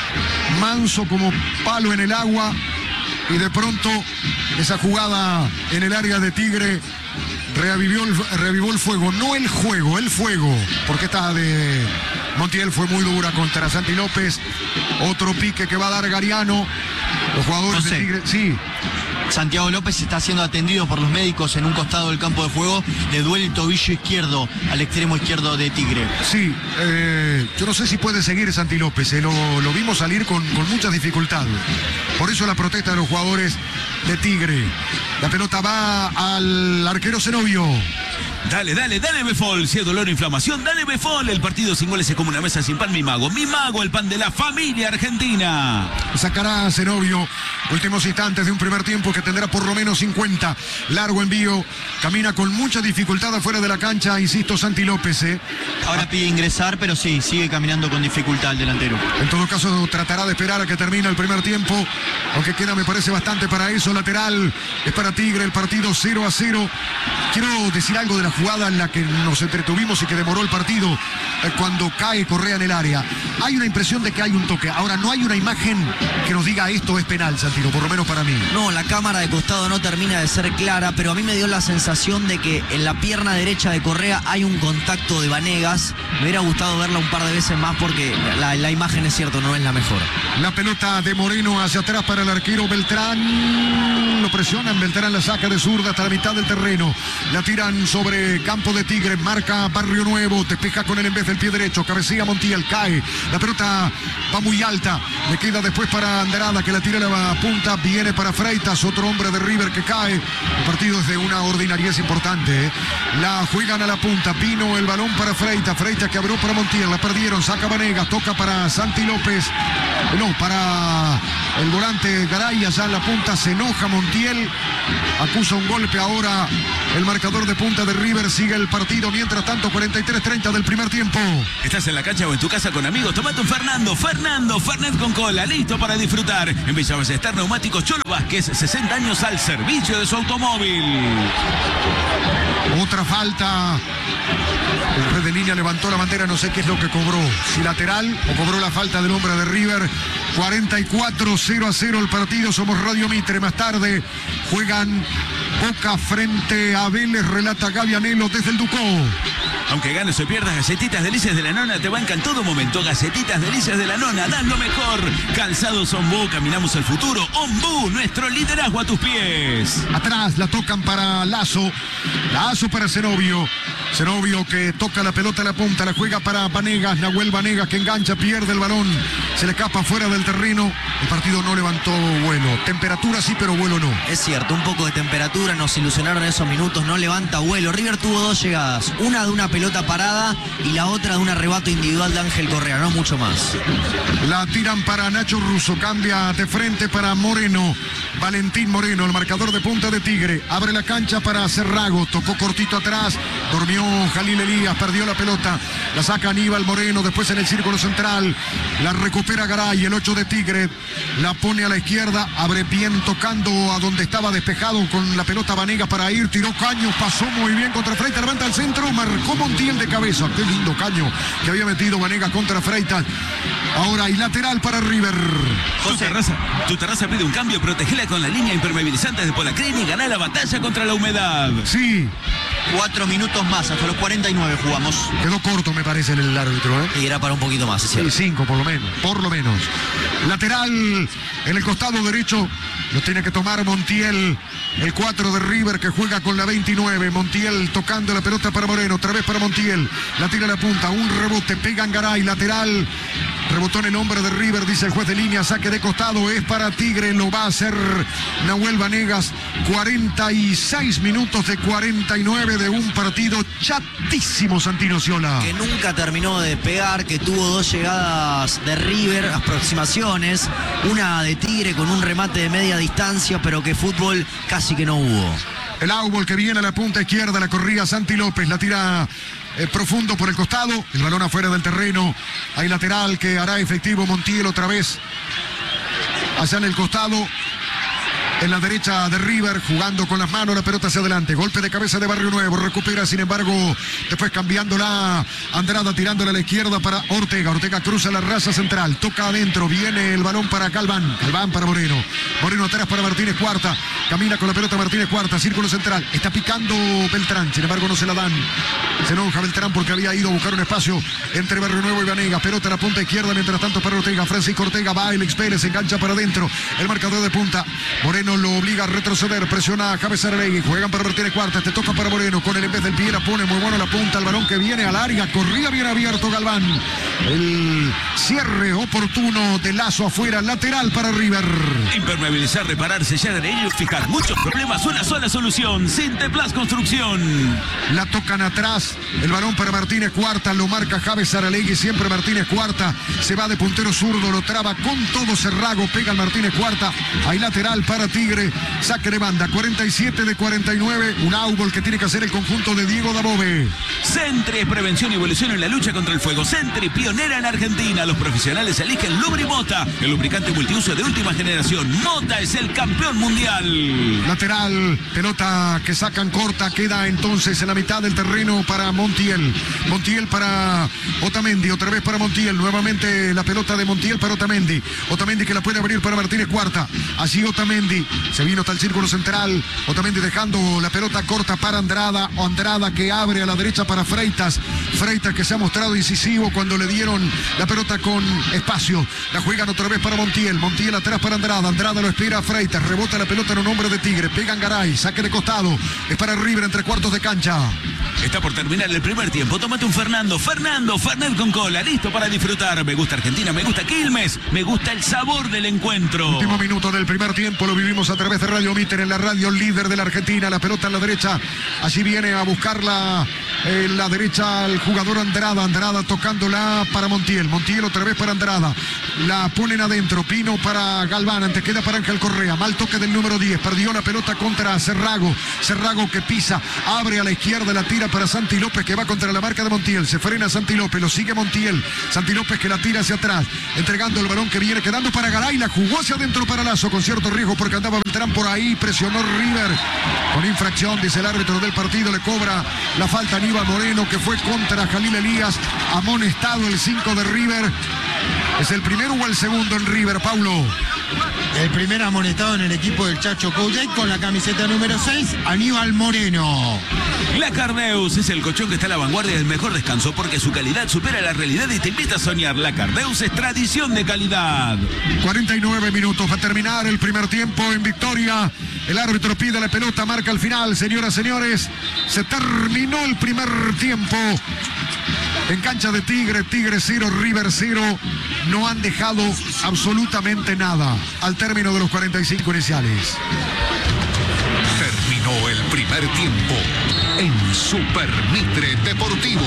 manso como palo en el agua y de pronto esa jugada en el área de Tigre revivió el, revivó el fuego, no el juego, el fuego, porque esta de Montiel fue muy dura contra Santi López, otro pique que va a dar Gariano, los jugadores José. de Tigre, sí. Santiago López está siendo atendido por los médicos en un costado del campo de juego. Le duele el tobillo izquierdo al extremo izquierdo de Tigre. Sí, eh, yo no sé si puede seguir Santi López, eh, lo, lo vimos salir con, con muchas dificultades. Por eso la protesta de los jugadores de Tigre. La pelota va al arquero Zenobio. Dale, dale, dale Befol. Si hay dolor o inflamación, dale Befol. El partido sin goles es como una mesa sin pan, mi mago. Mi mago, el pan de la familia argentina. Sacará a Zenobio. Últimos instantes de un primer tiempo que tendrá por lo menos cincuenta. Largo envío. Camina con mucha dificultad afuera de la cancha. Insisto, Santi López. ¿eh? Ahora pide ingresar, pero sí, sigue caminando con dificultad el delantero. En todo caso, tratará de esperar a que termine el primer tiempo. Aunque queda, me parece, bastante para eso. Lateral es para Tigre. El partido cero a cero. Quiero decir algo de la jugada en la que nos entretuvimos y que demoró el partido eh, cuando cae Correa en el área. Hay una impresión de que hay un toque. Ahora, no hay una imagen que nos diga esto es penal, Santino, por lo menos para mí. No, la cámara de costado no termina de ser clara, pero a mí me dio la sensación de que en la pierna derecha de Correa hay un contacto de Vanegas. Me hubiera gustado verla un par de veces más porque la, la imagen, es cierto, no es la mejor. La pelota de Moreno hacia atrás para el arquero Beltrán. Lo presionan, Beltrán la saca de zurda hasta la mitad del terreno. La tiran sobre campo de Tigre, marca Barrio Nuevo, despeja con él en vez del pie derecho, cabecilla Montiel, cae. La pelota va muy alta, le queda después para Andrada que la tira a la punta, viene para Freitas, otro hombre de River que cae. El partido es de una ordinariedad importante. ¿eh? La juegan a la punta, vino el balón para Freitas, Freitas que abrió para Montiel, la perdieron, saca Vanegas, toca para Santi López, no, para el volante Garay, allá en la punta se enoja Montiel, acusa un golpe ahora el marcador de punta de River, sigue el partido, mientras tanto cuarenta y tres treinta del primer tiempo. Estás en la cancha o en tu casa con amigos, tomate un Fernando, Fernando, Fernet con cola, listo para disfrutar. En Villa Ballester Neumáticos Cholo Vázquez, sesenta años al servicio de su automóvil. Otra falta. El juez de línea levantó la bandera, no sé qué es lo que cobró. Si lateral o cobró la falta del hombre de River. cuarenta y cuatro cero a cero el partido. Somos Radio Mitre. Más tarde juegan Boca frente a Vélez, relata Gaby Anelo desde el Ducó. Aunque ganes o pierdas, Galletitas Delicias de la Nona te bancan todo momento. Galletitas Delicias de la Nona, dan lo mejor. Calzados Ombú, caminamos al futuro. Ombú, nuestro liderazgo a tus pies. Atrás la tocan para Lazo. Lazo para Zenobio. Zenobio que toca la pelota a la punta, la juega para Vanegas. Nahuel Vanegas que engancha, pierde el balón. Se le escapa fuera del terreno. El partido no levantó vuelo. Temperatura sí, pero vuelo no. Es cierto, un poco de temperatura, nos ilusionaron esos minutos, no levanta vuelo. River tuvo dos llegadas, una de una pelota parada y la otra de un arrebato individual de Ángel Correa, no mucho más. La tiran para Nacho Russo, cambia de frente para Moreno. Valentín Moreno, el marcador de punta de Tigre. Abre la cancha para Cerrago, tocó cortito atrás, durmió Jalil Elías, perdió la pelota. La saca Aníbal Moreno, después en el círculo central. La recupera Garay, el ocho de Tigre. La pone a la izquierda, abre bien tocando a donde estaba despejado con la pelota Vanegas para ir. Tiró Caño, pasó muy bien contra Freitas, levanta el centro, marcó Montiel de cabeza. Qué lindo Caño que había metido Vanegas contra Freitas. Ahora hay lateral para River. Tu terraza, tu terraza pide un cambio, protegela con la línea impermeabilizante de Polacren y ganá la batalla contra la humedad. Sí. Cuatro minutos más, hasta los cuarenta y nueve jugamos. Quedó corto, me parece, el árbitro, ¿eh? Y era para un poquito más, es Sí, cierto. cinco por lo menos, por lo menos. Lateral en el costado derecho, lo tiene que tomar Montiel, el cuatro de River que juega con la veintinueve. Montiel tocando la pelota para Moreno, otra vez para Montiel. La tira a la punta, un rebote, pega en Garay, lateral. Rebotó en el hombre de River, dice el juez de línea, saque de costado, es para Tigre, lo va a hacer Nahuel Vanegas. cuarenta y seis minutos de cuarenta y nueve de un partido chatísimo, Santino Ciola. Que nunca terminó de pegar, que tuvo dos llegadas de River, aproximaciones, una de Tigre con un remate de media distancia, pero que fútbol casi que no hubo. El árbol que viene a la punta izquierda, la corría Santi López, la tira eh, profundo por el costado, el balón afuera del terreno. Hay lateral que hará efectivo Montiel otra vez. Allá en el costado, en la derecha de River, jugando con las manos, la pelota hacia adelante. Golpe de cabeza de Barrio Nuevo, recupera, sin embargo, después cambiándola, Andrada tirándola a la izquierda para Ortega. Ortega cruza la raza central, toca adentro, viene el balón para Galván. Galván para Moreno. Moreno atrás para Martínez Cuarta. Camina con la pelota Martínez Cuarta, círculo central. Está picando Beltrán, sin embargo no se la dan. Se enoja Beltrán porque había ido a buscar un espacio entre Barrio Nuevo y Vanegas. Pelota a la punta izquierda, mientras tanto para Ortega. Francisco Ortega va, el Pérez se engancha para adentro. El marcador de punta. Moreno Moreno lo obliga a retroceder, presiona a Javes Aralegui, juegan para Martínez Cuarta, te toca para Moreno, con el en vez del pie la pone muy bueno la punta, el balón que viene al área, corría bien abierto Galván, el cierre oportuno de Lazo afuera, lateral para River. Impermeabilizar, reparar, sellar, adherir, fijar muchos problemas, una sola solución, Sinteplas Construcción. La tocan atrás, el balón para Martínez Cuarta, lo marca Javes Aralegui, siempre Martínez Cuarta, se va de puntero zurdo, lo traba con todo Cerrago, pega al Martínez Cuarta, hay lateral para Tigre, saque de banda, cuarenta y siete de cuarenta y nueve, un árbol que tiene que hacer el conjunto de Diego Dabove. Sentry, prevención y evolución en la lucha contra el fuego. Sentry, pionera en Argentina. Los profesionales eligen Lubrimota, el lubricante multiuso de última generación. Mota es el campeón mundial. Lateral, pelota que sacan corta, queda entonces en la mitad del terreno para Montiel. Montiel para Otamendi, otra vez para Montiel, nuevamente la pelota de Montiel para Otamendi. Otamendi que la puede abrir para Martínez Cuarta. Allí Otamendi, se vino hasta el círculo central. Otamendi dejando la pelota corta para Andrada. Andrada que abre a la derecha para Freitas. Freitas que se ha mostrado incisivo cuando le dieron la pelota con espacio. La juegan otra vez para Montiel. Montiel atrás para Andrada. Andrada lo espera a Freitas. Rebota la pelota en un hombre de Tigre. Pegan Garay. Saque de costado. Es para River entre cuartos de cancha. Está por terminar el primer tiempo. Tómate un Fernando. Fernando, Fernet con cola. Listo para disfrutar. Me gusta Argentina, me gusta Quilmes. Me gusta el sabor del encuentro. Último minuto del primer tiempo. Lo vivimos a través de Radio Mitter en la radio líder de la Argentina. La pelota en la derecha. Allí viene a buscarla en la derecha el jugador Andrada. Andrada tocándola para Montiel. Montiel otra vez para Andrada. La ponen adentro. Pino para Galván. Antes queda para Ángel Correa. Mal toque del número diez. Perdió la pelota contra Cerrago. Cerrago que pisa. Abre a la izquierda. La tira para Santi López que va contra la marca de Montiel. Se frena Santi López. Lo sigue Montiel. Santi López que la tira hacia atrás. Entregando el balón que viene quedando para Garay. La jugó hacia adentro para Lazo con cierto riesgo porque andaba Beltrán por ahí. Presionó River. Con infracción, dice el árbitro del partido. Le cobra la falta a Aníbal Moreno que fue contra Jalil Elías. Amonestado el cinco de River. ¿Es el primero o el segundo en River, Paulo? El primer amonestado en el equipo del Chacho Coudet con la camiseta número seis, Aníbal Moreno. La Cardeus es el colchón que está a la vanguardia del mejor descanso porque su calidad supera la realidad y te invita a soñar. La Cardeus es tradición de calidad. cuarenta y nueve minutos va a terminar el primer tiempo en victoria. El árbitro pide la pelota, marca el final. Señoras, señores, se terminó el primer tiempo. En cancha de Tigre, Tigre cero, River cero. No han dejado absolutamente nada al término de los cuarenta y cinco iniciales. Terminó el primer tiempo en Super Mitre Deportivo.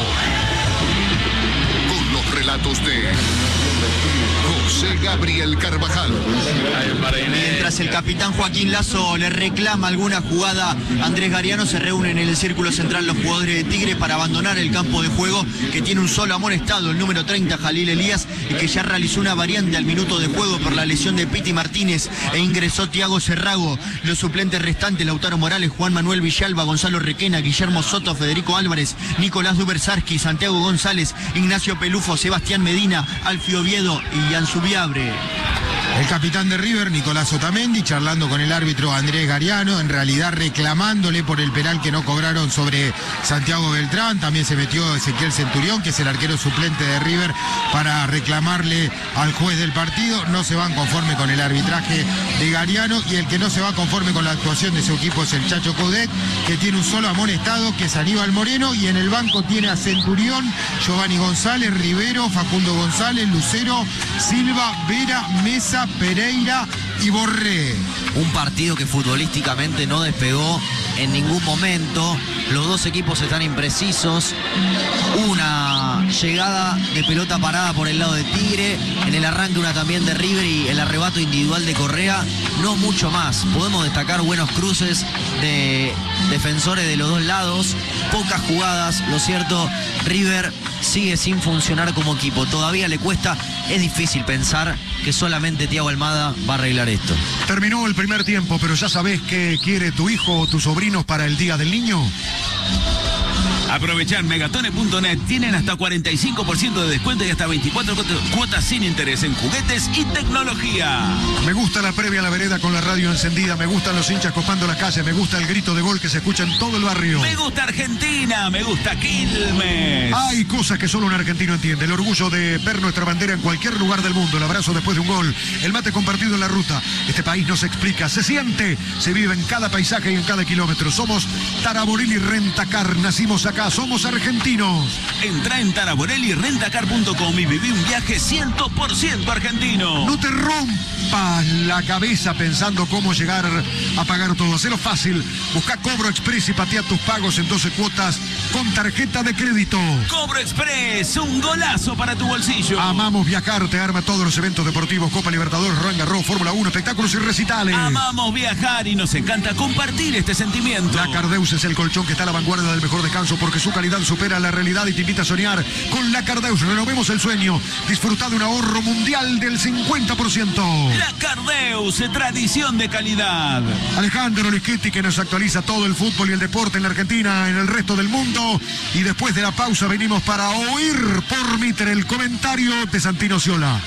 Con los relatos de José Gabriel Carvajal. Mientras el capitán Joaquín Lazo le reclama alguna jugada a Andrés Gariano, se reúnen en el círculo central los jugadores de Tigre para abandonar el campo de juego, que tiene un solo amonestado, el número treinta, Jalil Elías, y que ya realizó una variante al minuto de juego por la lesión de Piti Martínez e ingresó Tiago Cerrago. Los suplentes restantes, Lautaro Morales, Juan Manuel Villalba, Gonzalo Requena, Guillermo Soto, Federico Álvarez, Nicolás Dubersarsky, Santiago González, Ignacio Pelufo, Sebastián Medina, Alfio Oviedo y Yansubiabre. El capitán de River, Nicolás Otamendi, charlando con el árbitro Andrés Gariano, en realidad reclamándole por el penal que no cobraron sobre Santiago Beltrán. También se metió Ezequiel Centurión, que es el arquero suplente de River, para reclamarle al juez del partido. No se van conforme con el arbitraje de Gariano, y el que no se va conforme con la actuación de su equipo es el Chacho Coudet, que tiene un solo amonestado, que es Aníbal Moreno, y en el banco tiene a Centurión, Giovanni González, Rivero, Facundo González, Lucero, Silva, Vera, Mesa, Pereira y Borré. Un partido que futbolísticamente no despegó en ningún momento. Los dos equipos están imprecisos. Una llegada de pelota parada por el lado de Tigre, en el arranque una también de River y el arrebato individual de Correa. No mucho más. Podemos destacar buenos cruces de defensores de los dos lados. Pocas jugadas. Lo cierto, River sigue sin funcionar como equipo. Todavía le cuesta. Es difícil pensar que solamente Thiago Almada va a arreglar esto. Terminó el primer tiempo, pero ya sabés qué quiere tu hijo o tus sobrinos para el Día del Niño. Aprovechá en megatone punto net. Tienen hasta cuarenta y cinco por ciento de descuento y hasta veinticuatro cuotas sin interés en juguetes y tecnología. Me gusta la previa a la vereda con la radio encendida. Me gustan los hinchas copando las calles. Me gusta el grito de gol que se escucha en todo el barrio. Me gusta Argentina. Me gusta Quilmes. Hay cosas que solo un argentino entiende. El orgullo de ver nuestra bandera en cualquier lugar del mundo. El abrazo después de un gol. El mate compartido en la ruta. Este país no se explica. Se siente. Se vive en cada paisaje y en cada kilómetro. Somos Taraborelli Rentacar. Nacimos acá. Somos argentinos. Entra en taraborelli rentacar punto com y viví un viaje cien por ciento argentino. No te rompas la cabeza pensando cómo llegar a pagar todo. Hacelo fácil. Busca Cobro Express y patea tus pagos en doce cuotas con tarjeta de crédito. Cobro Express, un golazo para tu bolsillo. Amamos viajar, te arma todos los eventos deportivos, Copa Libertadores, Roland Garros, Fórmula uno, espectáculos y recitales. Amamos viajar y nos encanta compartir este sentimiento. La Cardeus es el colchón que está a la vanguardia del mejor descanso porque su calidad supera la realidad y te invita a soñar. Con la Cardeus renovemos el sueño. Disfruta de un ahorro mundial del cincuenta por ciento. La Cardeus, tradición de calidad. Alejandro Lischetti que nos actualiza todo el fútbol y el deporte en la Argentina, en el resto del mundo. Y después de la pausa venimos para oír por Mitre el comentario de Santino Ciola.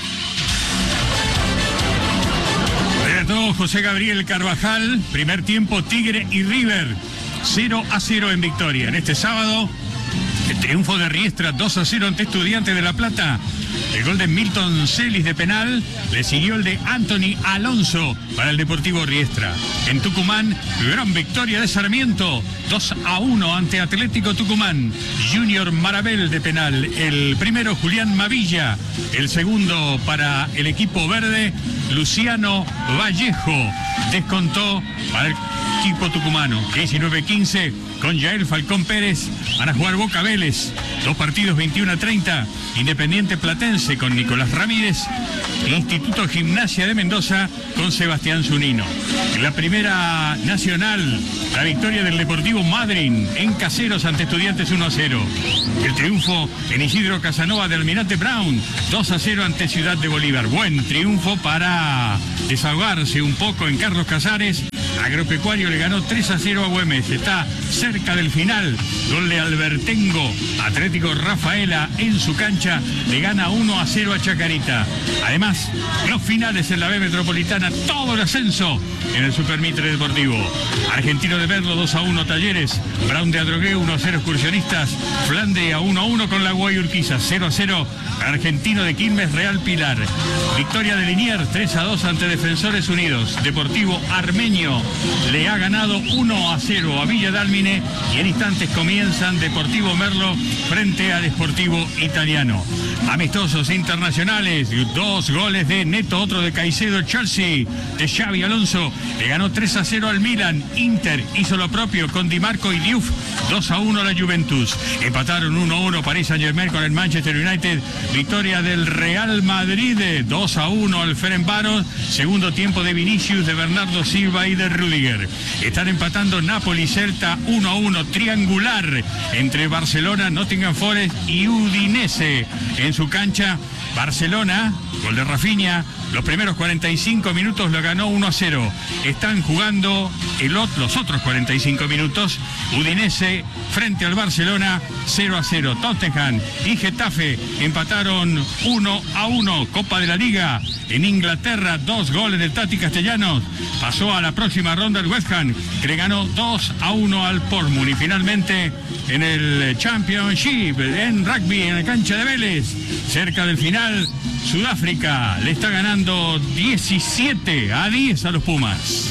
Relató José Gabriel Carvajal. Primer tiempo Tigre y River. cero a cero en victoria. En este sábado, el triunfo de Riestra dos a cero ante Estudiantes de La Plata. El gol de Milton Celis de penal, le siguió el de Anthony Alonso para el Deportivo Riestra. En Tucumán, gran victoria de Sarmiento, dos a uno ante Atlético Tucumán. Junior Marabel de penal, el primero Julián Mavilla, el segundo para el equipo verde, Luciano Vallejo, descontó para el equipo tucumano. diecinueve quince con Yael Falcón Pérez van a jugar Boca Vélez. Dos partidos veintiuno a treinta. Independiente Platense con Nicolás Ramírez. Instituto Gimnasia de Mendoza con Sebastián Zunino. En la primera nacional, la victoria del Deportivo Madryn en Caseros ante Estudiantes uno a cero. El triunfo en Isidro Casanova de Almirante Brown dos a cero ante Ciudad de Bolívar. Buen triunfo para desahogarse un poco en Carlos Casares. Agropecuario le ganó tres a cero a Güemes. Está cerca del final. Gol de Albertengo. Atlético Rafaela en su cancha le gana uno a cero a Chacarita. Además, los finales en la B Metropolitana, todo el ascenso en el Super Mitre Deportivo. Argentino de Merlo dos a uno Talleres. Brown de Adrogué uno a cero Excursionistas. Flande a uno a uno con la Guay Urquiza. cero a cero Argentino de Quilmes Real Pilar. Victoria de Liniers tres a dos ante Defensores Unidos. Deportivo Armenio le ha ganado uno a cero a Villa Dálmine y en instantes comienzan Deportivo Merlo frente a Deportivo Italiano. Amistosos internacionales, dos goles de Neto, otro de Caicedo. Chelsea de Xavi Alonso le ganó tres a cero al Milan. Inter hizo lo propio con Di Marco y Diouf, dos a uno a la Juventus. Empataron uno a uno Paris Saint-Germain con el Manchester United. Victoria del Real Madrid dos a uno al Ferencváros. Segundo tiempo de Vinicius, de Bernardo Silva y de Rüdiger. Están empatando Napoli Celta uno a uno, triangular entre Barcelona, Nottingham Forest y Udinese. En su cancha, Barcelona, gol de Rafinha, los primeros cuarenta y cinco minutos lo ganó uno a cero. Están jugando el, los otros cuarenta y cinco minutos. Udinese frente al Barcelona cero a cero. Tottenham y Getafe empataron uno a uno. Copa de la Liga en Inglaterra, dos goles del Tati Castellanos. Pasó a la próxima ronda el West Ham, que le ganó dos a uno al Portsmouth. Y finalmente en el Championship, en rugby, en la cancha de Vélez, cerca del final, Sudáfrica le está ganando diecisiete a diez a los Pumas.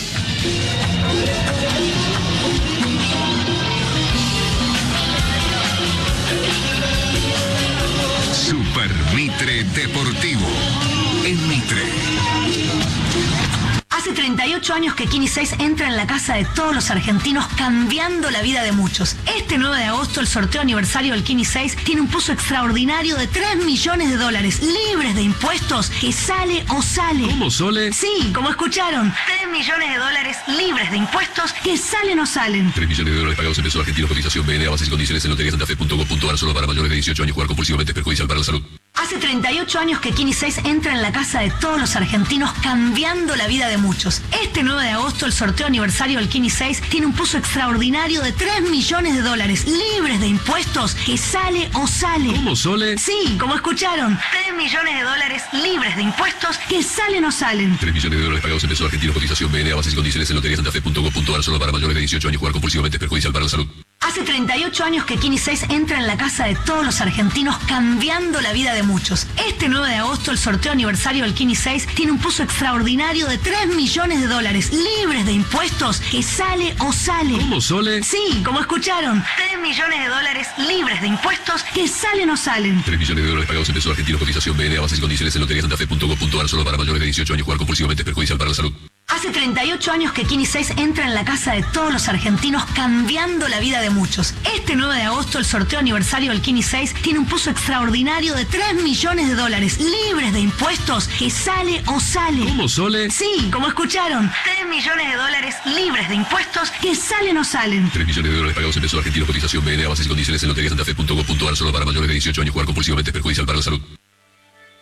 Super Mitre Deportivo en Mitre. Hace treinta y ocho años que Kini seis entra en la casa de todos los argentinos, cambiando la vida de muchos. Este nueve de agosto, el sorteo aniversario del Kini seis tiene un pozo extraordinario de tres millones de dólares, libres de impuestos, que sale o sale. ¿Cómo, Sole? Sí, como escucharon, tres millones de dólares libres de impuestos, que salen o salen. tres millones de dólares pagados en pesos argentinos, cotización B N A, bases y condiciones en lotería santa fe punto gov punto ar, solo para mayores de dieciocho años. Jugar compulsivamente es perjudicial para la salud. Hace Hace treinta y ocho años que Kini seis entra en la casa de todos los argentinos, cambiando la vida de muchos. Este nueve de agosto, el sorteo aniversario del Kini seis tiene un puzo extraordinario de tres millones de dólares, libres de impuestos, que sale o sale. ¿Cómo, Sole? Sí, como escucharon, tres millones de dólares libres de impuestos, que salen o salen. tres millones de dólares pagados en pesos argentinos, cotización B N A, bases y condiciones en lotería santa fe punto com punto ar, solo para mayores de dieciocho años. Jugar compulsivamente es perjudicial para la salud. Hace treinta y ocho años que Kini seis entra en la casa de todos los argentinos, cambiando la vida de muchos. Este nueve de agosto, el sorteo aniversario del Kini seis tiene un puzo extraordinario de tres millones de dólares, libres de impuestos, que sale o sale. ¿Cómo, Sole? Sí, como escucharon, tres millones de dólares libres de impuestos, que salen o salen. tres millones de dólares pagados en pesos argentinos, cotización B N A, bases y condiciones en lotería santa fe punto com punto ar, solo para mayores de dieciocho años. Jugar compulsivamente es perjudicial para la salud. Hace treinta y ocho años que Kini seis entra en la casa de todos los argentinos, cambiando la vida de muchos. Este nueve de agosto, el sorteo aniversario del Kini seis tiene un puzo extraordinario de tres millones de dólares, libres de impuestos, que sale o sale. ¿Cómo, Sole? Sí, como escucharon, tres millones de dólares libres de impuestos, que salen o salen. tres millones de dólares pagados en pesos argentinos, cotización B N A, bases y condiciones en lotería santa fe punto com punto ar, solo para mayores de dieciocho años. Jugar compulsivamente es perjudicial para la salud.